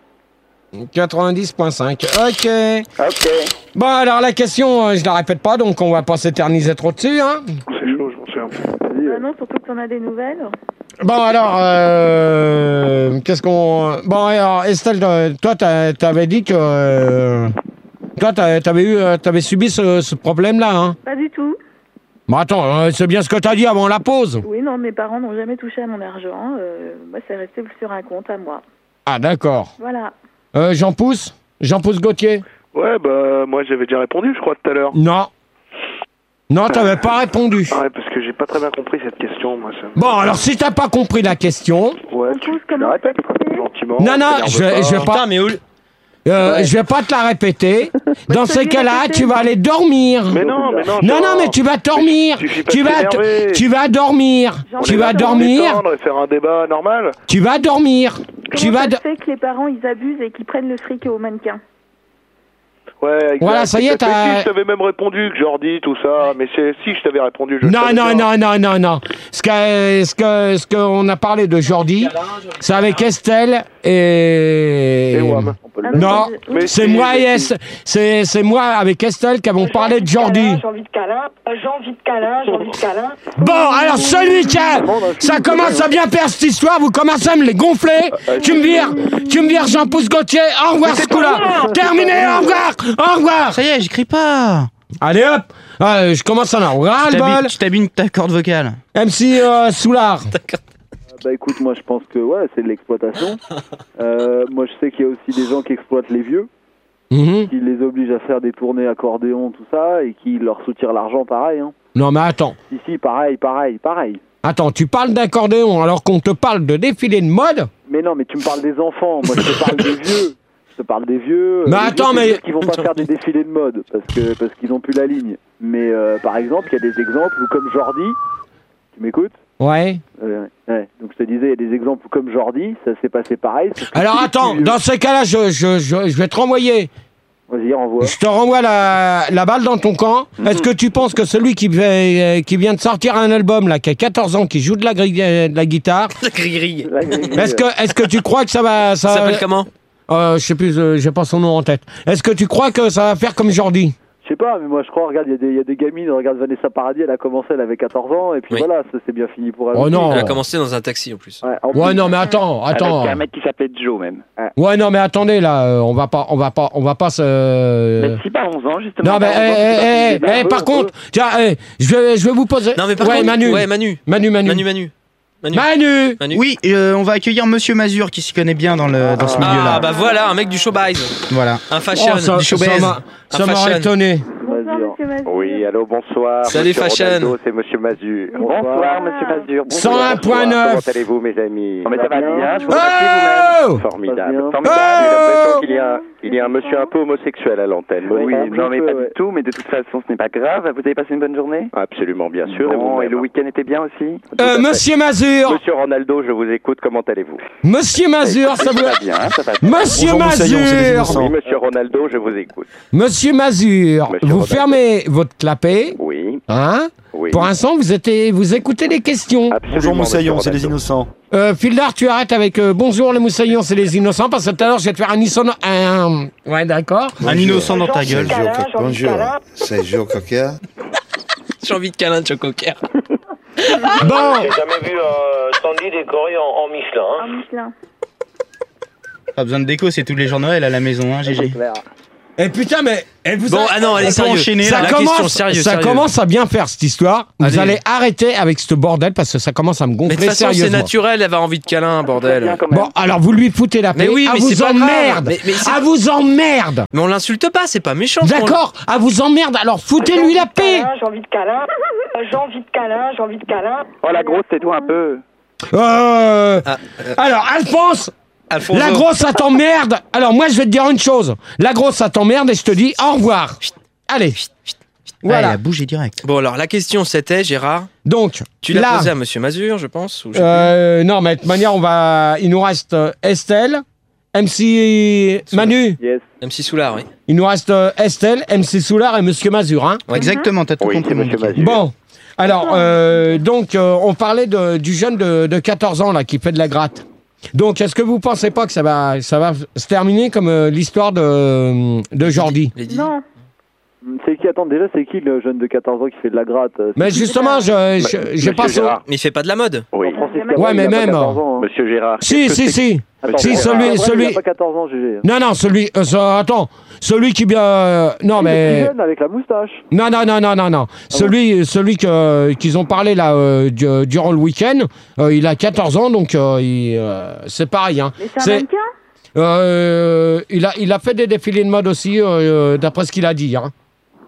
[SPEAKER 3] 90.5. Ok.
[SPEAKER 17] Ok.
[SPEAKER 3] Bon, alors la question, je la répète pas, donc on va pas s'éterniser trop dessus, hein.
[SPEAKER 16] C'est chaud, je m'en souviens.
[SPEAKER 6] Non, surtout que t'en as des nouvelles.
[SPEAKER 3] Bon, alors, qu'est-ce qu'on... Bon, alors, Estelle, toi, t'avais dit que... toi, t'avais subi ce problème-là, hein?
[SPEAKER 6] Pas du tout.
[SPEAKER 3] Bon, attends, c'est bien ce que t'as dit avant la pause.
[SPEAKER 6] Oui, non, mes parents n'ont jamais touché à mon argent. Moi, c'est resté sur un compte à moi.
[SPEAKER 3] Ah, d'accord.
[SPEAKER 6] Voilà.
[SPEAKER 3] Jean Pousse Gauthier.
[SPEAKER 16] Ouais, bah, moi, j'avais déjà répondu, je crois, tout à l'heure.
[SPEAKER 3] Non, t'avais pas répondu.
[SPEAKER 16] Ouais, parce que j'ai pas très bien compris cette question, moi.
[SPEAKER 3] Bon, alors si t'as pas compris la question...
[SPEAKER 16] Ouais, tu la répètes gentiment.
[SPEAKER 3] Non, je vais pas...
[SPEAKER 10] Putain, mais où...
[SPEAKER 3] je vais pas te la répéter. Dans ces cas-là, tu vas aller dormir.
[SPEAKER 16] Mais non.
[SPEAKER 3] Non, mais tu vas dormir. Tu vas dormir. Tu vas dormir.
[SPEAKER 16] Faire un débat normal.
[SPEAKER 3] Tu vas dormir.
[SPEAKER 6] Comment ça se fait que les parents, ils abusent et qu'ils prennent le fric aux mannequins?
[SPEAKER 16] Ouais, exact.
[SPEAKER 3] Voilà, ça y est,
[SPEAKER 16] Si je t'avais même répondu que Jordi, tout ça, mais si je t'avais répondu,
[SPEAKER 3] Non. Ce qu'on a parlé de Jordi, c'est avec Estelle et
[SPEAKER 16] Wam.
[SPEAKER 3] Non, c'est moi avec Estelle qui avons parlé de Jordi.
[SPEAKER 15] J'ai envie de câlin.
[SPEAKER 3] Bon, alors celui qui a... Ça commence à bien faire cette histoire, vous commencez à me les gonfler. Tu me vires Jean-Pousse Gauthier. Au revoir ce coup-là. Terminé, au revoir.
[SPEAKER 11] Ça y est, j'écris pas.
[SPEAKER 3] Allez hop, je commence à en avoir le bol.
[SPEAKER 11] Tu t'abîmes ta corde vocale.
[SPEAKER 3] MC Soulard.
[SPEAKER 12] Bah écoute, moi je pense que c'est de l'exploitation. Moi je sais qu'il y a aussi des gens qui exploitent les vieux, qui les obligent à faire des tournées accordéon, tout ça, et qui leur soutirent l'argent pareil. Hein.
[SPEAKER 3] Non mais attends.
[SPEAKER 12] Si, pareil.
[SPEAKER 3] Attends, tu parles d'accordéon alors qu'on te parle de défilé de mode?
[SPEAKER 12] Mais non, mais tu me parles des enfants, moi je te parle des vieux. Je te parle des vieux.
[SPEAKER 3] Mais attends, mais...
[SPEAKER 12] Qui vont pas faire des défilés de mode, parce qu'ils n'ont plus la ligne. Mais par exemple, il y a des exemples où comme Jordi, tu m'écoutes?
[SPEAKER 3] Ouais.
[SPEAKER 12] Donc je te disais, il y a des exemples comme Jordi, ça s'est passé pareil.
[SPEAKER 3] Alors attends, dans ces cas-là, je vais te renvoyer.
[SPEAKER 12] Vas-y, renvoie.
[SPEAKER 3] Je te renvoie la balle dans ton camp. Est-ce que tu penses que celui qui vient de sortir un album, là, qui a 14 ans, qui joue de la guitare...
[SPEAKER 10] La grille.
[SPEAKER 3] Est-ce que tu crois que ça va...
[SPEAKER 10] Ça s'appelle comment?
[SPEAKER 3] Je sais plus, j'ai pas son nom en tête. Est-ce que tu crois que ça va faire comme Jordi?
[SPEAKER 12] Je sais pas, mais moi je crois, regarde, il y a des gamines, regarde Vanessa Paradis, elle a commencé, elle avait 14 ans, et puis voilà, ça c'est bien fini pour elle.
[SPEAKER 3] Oh non.
[SPEAKER 10] Elle a commencé dans un taxi en plus.
[SPEAKER 3] Ouais, non, mais attends.
[SPEAKER 17] Avec un mec qui s'appelait Joe même.
[SPEAKER 3] Ouais, non, mais attendez, là, on va pas se...
[SPEAKER 17] Mais si, pas 11 ans, justement.
[SPEAKER 3] Non, mais, par contre, tiens, je vais vous poser...
[SPEAKER 10] Non, mais par contre,
[SPEAKER 3] Manu.
[SPEAKER 10] Manu.
[SPEAKER 11] Oui, on va accueillir Monsieur Mazur qui s'y connaît bien dans ce milieu-là.
[SPEAKER 10] Ah bah voilà, un mec du showbiz.
[SPEAKER 11] Voilà.
[SPEAKER 10] Un fashion.
[SPEAKER 11] Du showbiz.
[SPEAKER 3] Ça m'aurait étonné.
[SPEAKER 17] Oui, allô, bonsoir.
[SPEAKER 10] Salut Fashion.
[SPEAKER 17] C'est Monsieur Mazur. Bonsoir Monsieur Mazur.
[SPEAKER 3] 101.9.
[SPEAKER 17] Comment allez-vous mes amis? Mais ça va bien, je vous
[SPEAKER 3] remercie
[SPEAKER 17] vous-même. Formidable. J'ai l'impression qu'il y a un monsieur un peu homosexuel à l'antenne.
[SPEAKER 15] Oui, non mais pas du tout, mais de toute façon ce n'est pas grave. Vous avez passé une bonne journée?
[SPEAKER 17] Absolument, bien sûr.
[SPEAKER 15] Bon, et le week-end était bien aussi?
[SPEAKER 3] Monsieur Mazur.
[SPEAKER 17] Monsieur Ronaldo, je vous écoute, comment allez-vous?
[SPEAKER 3] Monsieur Mazur, ça va
[SPEAKER 17] bien, ça va bien.
[SPEAKER 3] Monsieur Mazur.
[SPEAKER 17] Oui, Monsieur Ronaldo, je vous écoute.
[SPEAKER 3] Monsieur Mazur, vous fermez votre clapet.
[SPEAKER 17] Oui.
[SPEAKER 3] Hein?
[SPEAKER 17] Oui.
[SPEAKER 3] Pour l'instant, vous écoutez les questions.
[SPEAKER 18] Bonjour Moussaillon, c'est les innocents.
[SPEAKER 3] Fildar, tu arrêtes avec bonjour les Moussaillons, c'est les innocents, parce que tout à l'heure, je vais te faire Ouais, d'accord.
[SPEAKER 11] Un innocent dans ta gueule.
[SPEAKER 19] Bonjour, c'est Joe Cocker.
[SPEAKER 10] J'ai envie de câlin de Chocoker.
[SPEAKER 3] Bon.
[SPEAKER 5] J'ai jamais vu Sandy décoré en Michelin. Hein.
[SPEAKER 6] En Michelin.
[SPEAKER 11] Pas besoin de déco, c'est tous les jours Noël à la maison, hein, GG.
[SPEAKER 3] Eh putain, mais vous
[SPEAKER 10] Bon, ah non, allez, sérieux.
[SPEAKER 3] Ça commence à bien faire cette histoire. Vous allez arrêter avec ce bordel parce que ça commence à me gonfler
[SPEAKER 10] mais de toute façon,
[SPEAKER 3] sérieusement.
[SPEAKER 10] c'est naturel, elle a envie de câlin, bordel.
[SPEAKER 3] Bon, alors vous lui foutez la paix.
[SPEAKER 10] Mais oui, mais
[SPEAKER 3] vous
[SPEAKER 10] c'est pas
[SPEAKER 3] emmerde.
[SPEAKER 10] grave.
[SPEAKER 3] À vous emmerde.
[SPEAKER 10] Mais on l'insulte pas, c'est pas méchant.
[SPEAKER 3] D'accord, à vous emmerde. Alors foutez-lui la paix.
[SPEAKER 15] J'ai envie de câlin. J'ai envie de câlin. J'ai envie de câlin.
[SPEAKER 12] Oh la grosse, tais-toi un peu.
[SPEAKER 3] Alors Alphonse.
[SPEAKER 10] Alfonso.
[SPEAKER 3] La grosse, ça t'emmerde. Alors moi, je vais te dire une chose. La grosse, ça t'emmerde et je te dis au revoir. Allez. Voilà.
[SPEAKER 11] Elle a bougé direct.
[SPEAKER 10] Bon, alors la question c'était, Gérard.
[SPEAKER 3] Donc,
[SPEAKER 10] tu l'as posée à Monsieur Mazur, je pense. Ou
[SPEAKER 3] non, mais de toute manière, il nous reste Estelle, MC Manu.
[SPEAKER 12] Yes.
[SPEAKER 10] MC Soulard, oui.
[SPEAKER 3] Il nous reste Estelle, MC Soulard et Monsieur Mazur, hein.
[SPEAKER 11] Ouais, exactement, t'as tout compris,
[SPEAKER 17] Monsieur Mazur.
[SPEAKER 3] Bon. Alors, donc, on parlait du jeune de 14 ans là qui fait de la gratte. Donc, est-ce que vous pensez pas que ça va se terminer comme l'histoire de Jordi?
[SPEAKER 6] Non.
[SPEAKER 12] C'est qui, attends, déjà, c'est qui le jeune de 14 ans qui fait de la gratte?
[SPEAKER 3] Mais justement, j'ai pas son...
[SPEAKER 10] Mais il fait pas de la mode.
[SPEAKER 17] Oui.
[SPEAKER 3] Ouais, mais même...
[SPEAKER 17] Monsieur Gérard.
[SPEAKER 3] Si. Si, celui...
[SPEAKER 12] Il a pas 14 ans, GG.
[SPEAKER 3] Non, celui... attends, celui qui bien... non, mais...
[SPEAKER 12] Le jeune avec la moustache.
[SPEAKER 3] Non. Celui qu'ils ont parlé là durant le week-end, il a 14 ans, donc c'est pareil. Hein.
[SPEAKER 6] Mais c'est un mannequin?
[SPEAKER 3] Il a fait des défilés de mode aussi, d'après ce qu'il a dit. Hein.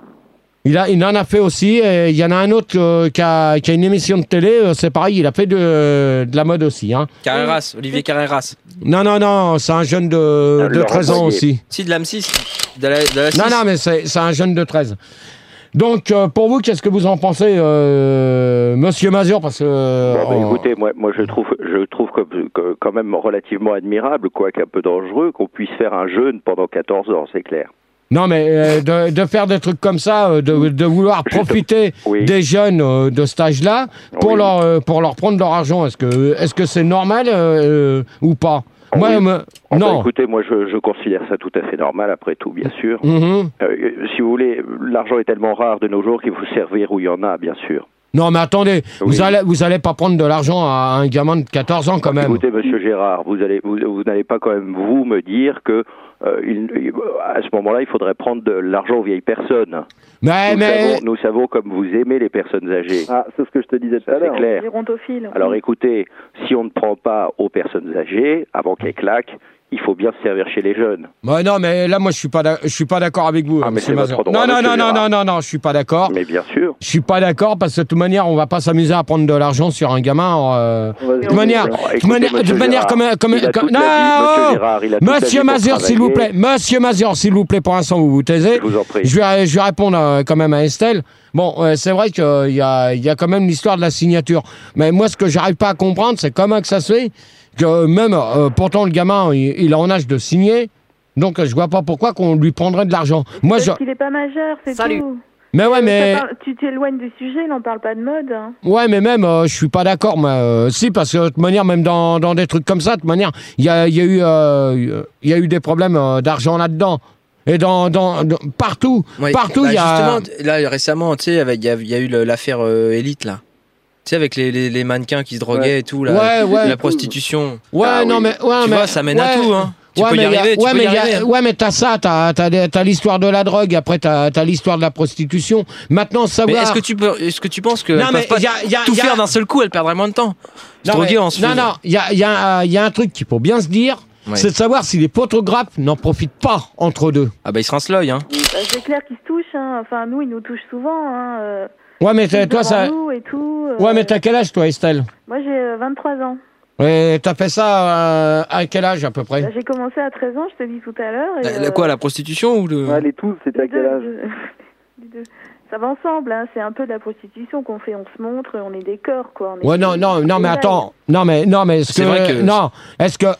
[SPEAKER 3] Il en a fait aussi. Il y en a un autre qui a une émission de télé, c'est pareil, il a fait de la mode aussi. Hein.
[SPEAKER 10] Carreras, Olivier Carreras.
[SPEAKER 3] Non, c'est un jeune de 13 ans aussi.
[SPEAKER 10] Si, de la M6. De la 6.
[SPEAKER 3] Non, mais c'est un jeune de 13. Donc, pour vous, qu'est-ce que vous en pensez, Monsieur Mazur, parce que...
[SPEAKER 17] Écoutez, moi je trouve quand même relativement admirable, quoique un peu dangereux, qu'on puisse faire un jeûne pendant 14 ans, c'est clair.
[SPEAKER 3] Non, mais de faire des trucs comme ça, de vouloir profiter des jeunes de cet âge-là pour leur prendre leur argent, est-ce que c'est normal ou pas? Non.
[SPEAKER 17] Écoutez, moi je considère ça tout à fait normal, après tout, bien sûr. Si vous voulez, l'argent est tellement rare de nos jours qu'il faut servir où il y en a, bien sûr.
[SPEAKER 3] Non, mais attendez, vous allez pas prendre de l'argent à un gamin de 14 ans quand même.
[SPEAKER 17] Écoutez, Monsieur Gérard, vous n'allez pas quand même vous me dire que à ce moment-là, il faudrait prendre de l'argent aux vieilles personnes. Nous savons comme vous aimez les personnes âgées.
[SPEAKER 12] Ah, c'est ce que je te disais tout à l'heure.
[SPEAKER 17] C'est clair.
[SPEAKER 6] Les rontophiles.
[SPEAKER 17] Alors écoutez, si on ne prend pas aux personnes âgées, avant qu'elles claquent, il faut bien se servir chez les jeunes.
[SPEAKER 3] Non, mais là, moi, je suis pas d'accord avec vous, monsieur Mazur. Non, je suis pas d'accord.
[SPEAKER 17] Mais bien sûr.
[SPEAKER 3] Je suis pas d'accord parce que de toute manière, on va pas s'amuser à prendre de l'argent sur un gamin. De toute manière, Monsieur Mazur, s'il vous plaît. Monsieur Mazur, s'il vous plaît, pour l'instant, vous vous taisez.
[SPEAKER 17] Je vous en prie.
[SPEAKER 3] Je vais répondre quand même à Estelle. Bon, c'est vrai qu'il y a quand même l'histoire de la signature. Mais moi, ce que j'arrive pas à comprendre, c'est comment que ça se fait que même, pourtant, le gamin, il est en âge de signer. Donc, je vois pas pourquoi qu'on lui prendrait de l'argent.
[SPEAKER 6] Parce qu'il est pas majeur, c'est tout.
[SPEAKER 3] Mais ouais, mais...
[SPEAKER 6] Tu t'éloignes du sujet, il n'en parle pas de mode. Hein.
[SPEAKER 3] Ouais, mais même, je suis pas d'accord. Si, parce que de toute manière, même dans des trucs comme ça, de toute manière, il y a eu des problèmes d'argent là-dedans. Et partout, partout, il y a...
[SPEAKER 10] Justement, là, récemment, tu sais, il y a eu l'affaire Elite, là. Tu sais, avec les mannequins qui se droguaient et tout, là, la prostitution.
[SPEAKER 3] Ouais, non, mais... Ouais,
[SPEAKER 10] tu vois, ça mène à tout, hein. Tu peux y arriver,
[SPEAKER 3] Ouais, mais t'as ça, t'as l'histoire de la drogue, après t'as l'histoire de la prostitution. Maintenant, savoir...
[SPEAKER 10] Mais est-ce que tu penses qu'elles peuvent pas tout faire d'un seul coup, elles perdraient moins de temps?
[SPEAKER 3] Non, il y a un truc qu'il faut bien se dire, c'est de savoir si les photographes n'en profitent pas entre deux.
[SPEAKER 10] Ah bah ils se rincent l'œil, hein.
[SPEAKER 6] C'est clair qu'ils se touchent, hein. Enfin, nous, ils nous touchent souvent, hein.
[SPEAKER 3] Ouais, mais toi, ça...
[SPEAKER 6] Et tout,
[SPEAKER 3] Ouais, mais t'as quel âge, toi, Estelle?
[SPEAKER 6] Moi, j'ai 23 ans.
[SPEAKER 3] Et t'as fait ça à quel âge, à peu près?
[SPEAKER 6] J'ai commencé à 13 ans, je te dis tout à l'heure.
[SPEAKER 10] Quoi, la prostitution ou le...
[SPEAKER 12] Ouais, les tous, c'était à quel âge?
[SPEAKER 6] Les deux. Ça va ensemble, hein. C'est un peu de la prostitution qu'on fait, on se montre, on est des corps, quoi.
[SPEAKER 3] Non, mais attends. Non, mais est-ce que... Non, est-ce que...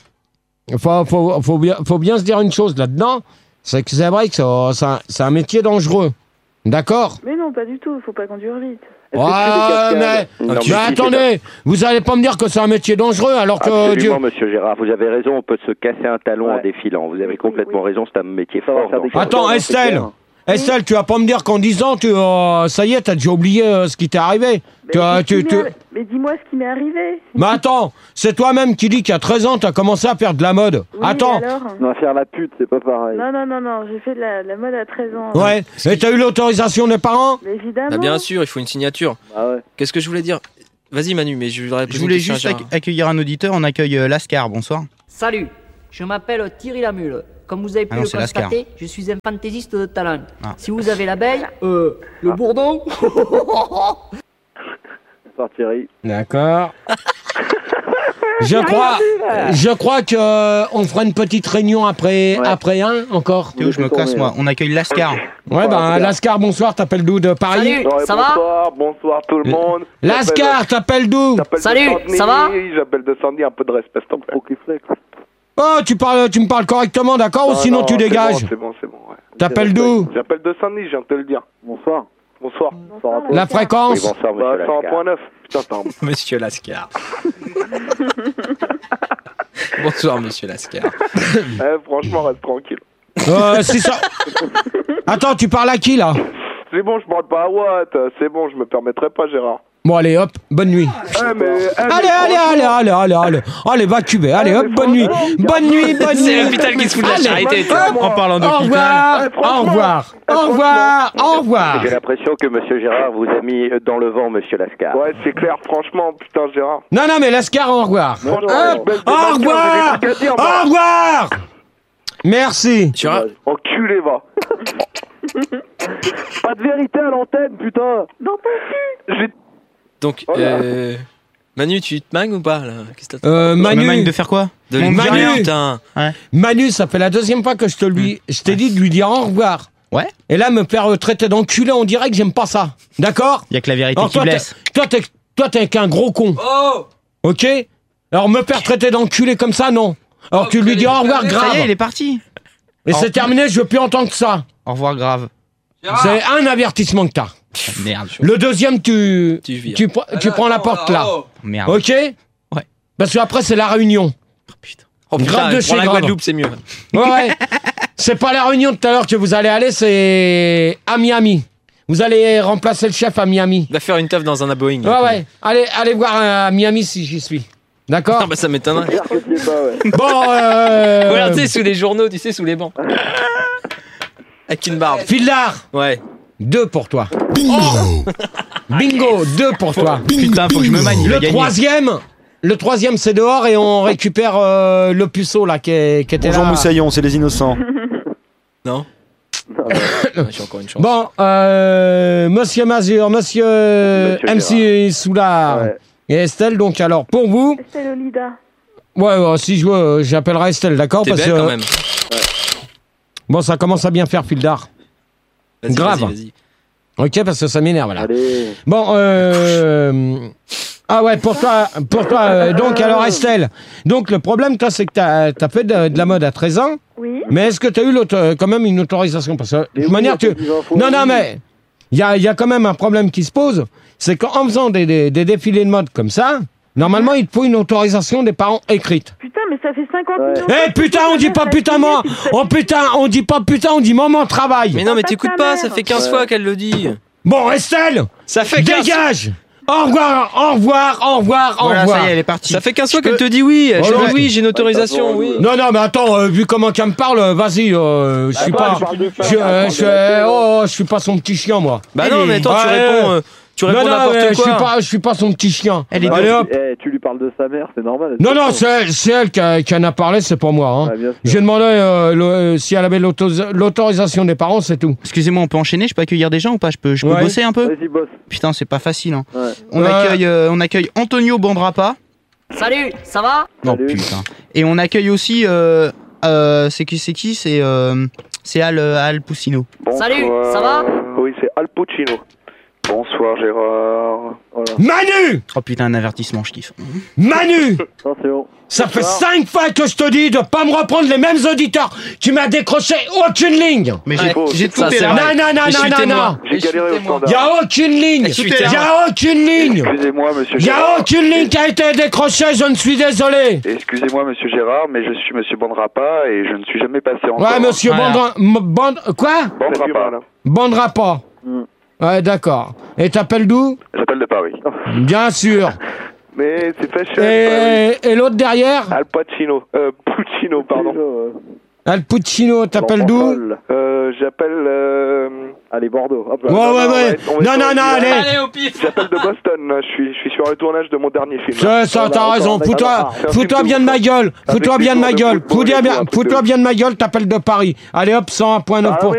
[SPEAKER 3] Faut bien se dire une chose là-dedans, c'est que c'est vrai que c'est un métier dangereux. D'accord?
[SPEAKER 6] Mais non, pas du tout, il faut pas conduire vite.
[SPEAKER 3] Mais attendez, vous allez pas me dire que c'est un métier dangereux alors que...
[SPEAKER 17] Absolument, monsieur Gérard, vous avez raison, on peut se casser un talon en défilant. Vous avez complètement raison, c'est un métier fort.
[SPEAKER 3] Attends, Estelle, tu vas pas me dire qu'en 10 ans, ça y est, t'as déjà oublié ce qui t'est arrivé.
[SPEAKER 6] Mais dis-moi ce qui m'est arrivé.
[SPEAKER 3] Mais attends, c'est toi-même qui dis qu'à 13 ans, t'as commencé à faire de la mode.
[SPEAKER 6] Oui,
[SPEAKER 3] attends.
[SPEAKER 6] Alors
[SPEAKER 12] non, faire la pute, c'est pas pareil.
[SPEAKER 6] Non, j'ai fait de la mode à 13 ans.
[SPEAKER 3] Ouais, et t'as eu l'autorisation des parents?
[SPEAKER 6] Mais évidemment.
[SPEAKER 10] Bah bien sûr, il faut une signature.
[SPEAKER 12] Ah ouais.
[SPEAKER 10] Qu'est-ce que je voulais dire? Vas-y Manu, mais je
[SPEAKER 11] voulais juste accueillir un auditeur, on accueille Lascar, bonsoir.
[SPEAKER 20] Salut, je m'appelle Thierry Lamule. Comme vous avez pu le constater, je suis un fantaisiste de talent. Ah. Si vous avez l'abeille, le bourdon...
[SPEAKER 12] Thierry.
[SPEAKER 3] D'accord. Je crois que on fera une petite réunion après un encore.
[SPEAKER 11] Théo, je me casse moi. On accueille Lascar.
[SPEAKER 3] Ouais, Lascar, bonsoir, t'appelles d'où de Paris?
[SPEAKER 20] Salut, ça va?
[SPEAKER 16] Bonsoir tout le monde.
[SPEAKER 3] Lascar, t'appelles d'où?
[SPEAKER 20] Salut, ça va?
[SPEAKER 16] J'appelle de Sandy, un peu de respect, s'il te plaît.
[SPEAKER 3] Oh, tu me parles correctement, d'accord? Ou sinon tu dégages?
[SPEAKER 16] C'est bon, ouais.
[SPEAKER 3] T'appelles d'où?
[SPEAKER 16] J'appelle de Sandy, je viens de te le dire.
[SPEAKER 12] Bonsoir.
[SPEAKER 3] La fréquence?
[SPEAKER 17] Oui, bonsoir, monsieur Lascar.
[SPEAKER 16] 100.9. Putain,
[SPEAKER 10] Monsieur Lascar. Bonsoir, monsieur Lascar.
[SPEAKER 16] Franchement, reste tranquille.
[SPEAKER 3] C'est ça. Attends, tu parles à qui, là?
[SPEAKER 16] C'est bon, je parle pas à Watt. C'est bon, je me permettrai pas, Gérard.
[SPEAKER 3] Bon, allez, hop, bonne nuit. Allez, va cuber, allez, hop, bonne nuit. Bonne nuit.
[SPEAKER 10] C'est l'hôpital qui se fout de la charité.
[SPEAKER 3] En parlant d'hôpital. Au revoir.
[SPEAKER 17] J'ai l'impression que monsieur Gérard vous a mis dans le vent, monsieur Lascar.
[SPEAKER 16] Ouais, c'est clair, franchement, putain, Gérard.
[SPEAKER 3] Non, mais Lascar, au revoir. Au revoir. Merci.
[SPEAKER 16] Enculé, va.
[SPEAKER 12] Pas de vérité à l'antenne, putain.
[SPEAKER 6] Non, pas plus.
[SPEAKER 10] Donc, Manu, tu te mangues ou pas là?
[SPEAKER 3] Manu,
[SPEAKER 11] me mangue de faire quoi?
[SPEAKER 10] Manu, putain.
[SPEAKER 11] Ouais.
[SPEAKER 3] Manu, ça fait la deuxième fois que je t'ai dit de lui dire au revoir.
[SPEAKER 11] Ouais.
[SPEAKER 3] Et là, me faire traiter d'enculé, on dirait que j'aime pas ça. D'accord?
[SPEAKER 11] Il y a que la vérité qui blesse.
[SPEAKER 3] Toi, t'es qu'un gros con.
[SPEAKER 10] Oh.
[SPEAKER 3] Ok? Alors, me faire traiter d'enculé comme ça, non. Alors, tu lui dis au revoir grave.
[SPEAKER 11] Ça y est, il est parti.
[SPEAKER 3] Et c'est terminé, je veux plus entendre ça.
[SPEAKER 11] Au revoir grave.
[SPEAKER 3] C'est un avertissement que t'as.
[SPEAKER 11] Merde.
[SPEAKER 3] Le deuxième, tu prends la porte là.
[SPEAKER 11] Merde.
[SPEAKER 3] Ok?
[SPEAKER 11] Ouais.
[SPEAKER 3] Parce qu'après, c'est la Réunion.
[SPEAKER 10] Oh putain. Grave de chez la Guadeloupe, c'est mieux.
[SPEAKER 3] Ouais. C'est pas la Réunion tout à l'heure que vous allez aller, c'est à Miami. Vous allez remplacer le chef à Miami.
[SPEAKER 10] Il va faire une teuf dans un Boeing.
[SPEAKER 3] Ouais. Allez voir à Miami si j'y suis. D'accord?
[SPEAKER 10] Non, bah ça m'étonnerait.
[SPEAKER 3] Bon,
[SPEAKER 10] Regarde, tu sais, sous les journaux, tu sais, sous les bancs. Avec une barbe.
[SPEAKER 3] Fildar.
[SPEAKER 10] Ouais.
[SPEAKER 3] 2 pour toi. Bingo, 2 pour toi.
[SPEAKER 11] Putain, faut que je me manie.
[SPEAKER 3] Le troisième, c'est dehors et on récupère le puceau là qui était là.
[SPEAKER 18] Bonjour Moussaillon, c'est les innocents.
[SPEAKER 10] Non. J'ai encore une chance.
[SPEAKER 3] Bon, Monsieur Mazur, Monsieur MC Soulard et Estelle, donc alors pour vous.
[SPEAKER 6] Estelle Olida.
[SPEAKER 3] Ouais, si je veux, j'appellerai Estelle, d'accord?
[SPEAKER 10] T'es belle quand même.
[SPEAKER 3] Bon, ça commence à bien faire, Fildar. Grave.
[SPEAKER 10] Vas-y.
[SPEAKER 3] Ok, parce que ça m'énerve là.
[SPEAKER 12] Allez.
[SPEAKER 3] Bon, ah ouais, pour toi, donc alors Estelle. Donc le problème, toi, c'est que t'as fait de la mode à 13 ans.
[SPEAKER 6] Oui.
[SPEAKER 3] Mais est-ce que t'as eu quand même une autorisation? Parce que de toute manière, Non, mais il y a quand même un problème qui se pose. C'est qu'en faisant des défilés de mode comme ça, normalement, il te faut une autorisation des parents écrite.
[SPEAKER 6] Putain, mais ça fait 50 minutes.
[SPEAKER 3] Eh putain, on dit pas putain, moi. Oh putain, on dit pas putain, on dit maman travaille.
[SPEAKER 10] Mais non, mais t'écoutes pas, ça fait 15 fois qu'elle le dit.
[SPEAKER 3] Bon, Estelle,
[SPEAKER 10] ça fait 15...
[SPEAKER 3] Dégage. Au revoir.
[SPEAKER 11] Voilà, ça y est, elle est partie.
[SPEAKER 10] Ça fait 15 fois qu'elle te dit oui. Je dis oui, j'ai une autorisation, oui.
[SPEAKER 3] Non, mais attends, vu comment qu'elle me parle, vas-y, je suis pas... je suis pas son petit chien, moi.
[SPEAKER 10] Bah non, mais attends, tu réponds n'importe quoi.
[SPEAKER 3] Je suis pas son petit chien.
[SPEAKER 12] Allez, hop. Tu lui parles de sa mère, c'est normal.
[SPEAKER 3] Non, c'est elle qui en a parlé, c'est pas moi. Hein. J'ai demandé si elle avait l'autorisation des parents, c'est tout.
[SPEAKER 11] Excusez-moi, on peut enchaîner? Je peux accueillir des gens ou pas? Je peux bosser un peu?
[SPEAKER 12] Vas-y, bosse.
[SPEAKER 11] Putain, c'est pas facile. Hein. Ouais. On accueille Antonio Bandrapa.
[SPEAKER 20] Salut, ça va?
[SPEAKER 11] Oh putain. Et on accueille aussi... c'est qui? C'est Al Poussino.
[SPEAKER 20] Salut, ça va?
[SPEAKER 16] Oui, c'est Al Pacino. Bonsoir Gérard.
[SPEAKER 12] Voilà.
[SPEAKER 3] Manu!
[SPEAKER 11] Oh putain, un avertissement, je kiffe.
[SPEAKER 3] Manu!
[SPEAKER 12] Attention.
[SPEAKER 3] Ça fait 5 fois que je te dis de pas me reprendre les mêmes auditeurs. Tu m'as décroché aucune ligne.
[SPEAKER 11] Mais j'ai tout
[SPEAKER 3] coupé là. Non.
[SPEAKER 16] J'ai galéré au standard.
[SPEAKER 3] Il y a aucune ligne. Il y a aucune ligne.
[SPEAKER 16] Excusez-moi, monsieur
[SPEAKER 3] Il y
[SPEAKER 16] Gérard.
[SPEAKER 3] a aucune ligne qui a été décrochée, je ne suis désolé.
[SPEAKER 16] Excusez-moi, monsieur Gérard, mais je suis monsieur Bandrapa et je ne suis jamais passé encore.
[SPEAKER 3] Ouais, monsieur quoi? Bandrapa. Ouais, d'accord. Et t'appelles d'où?
[SPEAKER 16] J'appelle de Paris.
[SPEAKER 3] Bien sûr.
[SPEAKER 16] Mais c'est pas cher.
[SPEAKER 3] Et l'autre derrière?
[SPEAKER 16] Al Pacino. Puccino, pardon.
[SPEAKER 3] Al Puccino, t'appelles d'où?
[SPEAKER 16] J'appelle.
[SPEAKER 12] Allez, Bordeaux. Hop là.
[SPEAKER 3] Ouais. Non, allez.
[SPEAKER 14] Allez, au pif.
[SPEAKER 16] J'appelle de Boston, là. Je suis sur le tournage de mon dernier film.
[SPEAKER 3] Ça, t'as raison. Fous-toi bien de ma gueule. Fous-toi bien de ma gueule. Fous-toi bien de ma gueule, t'appelles de Paris. Allez hop, 101.9 pour toi.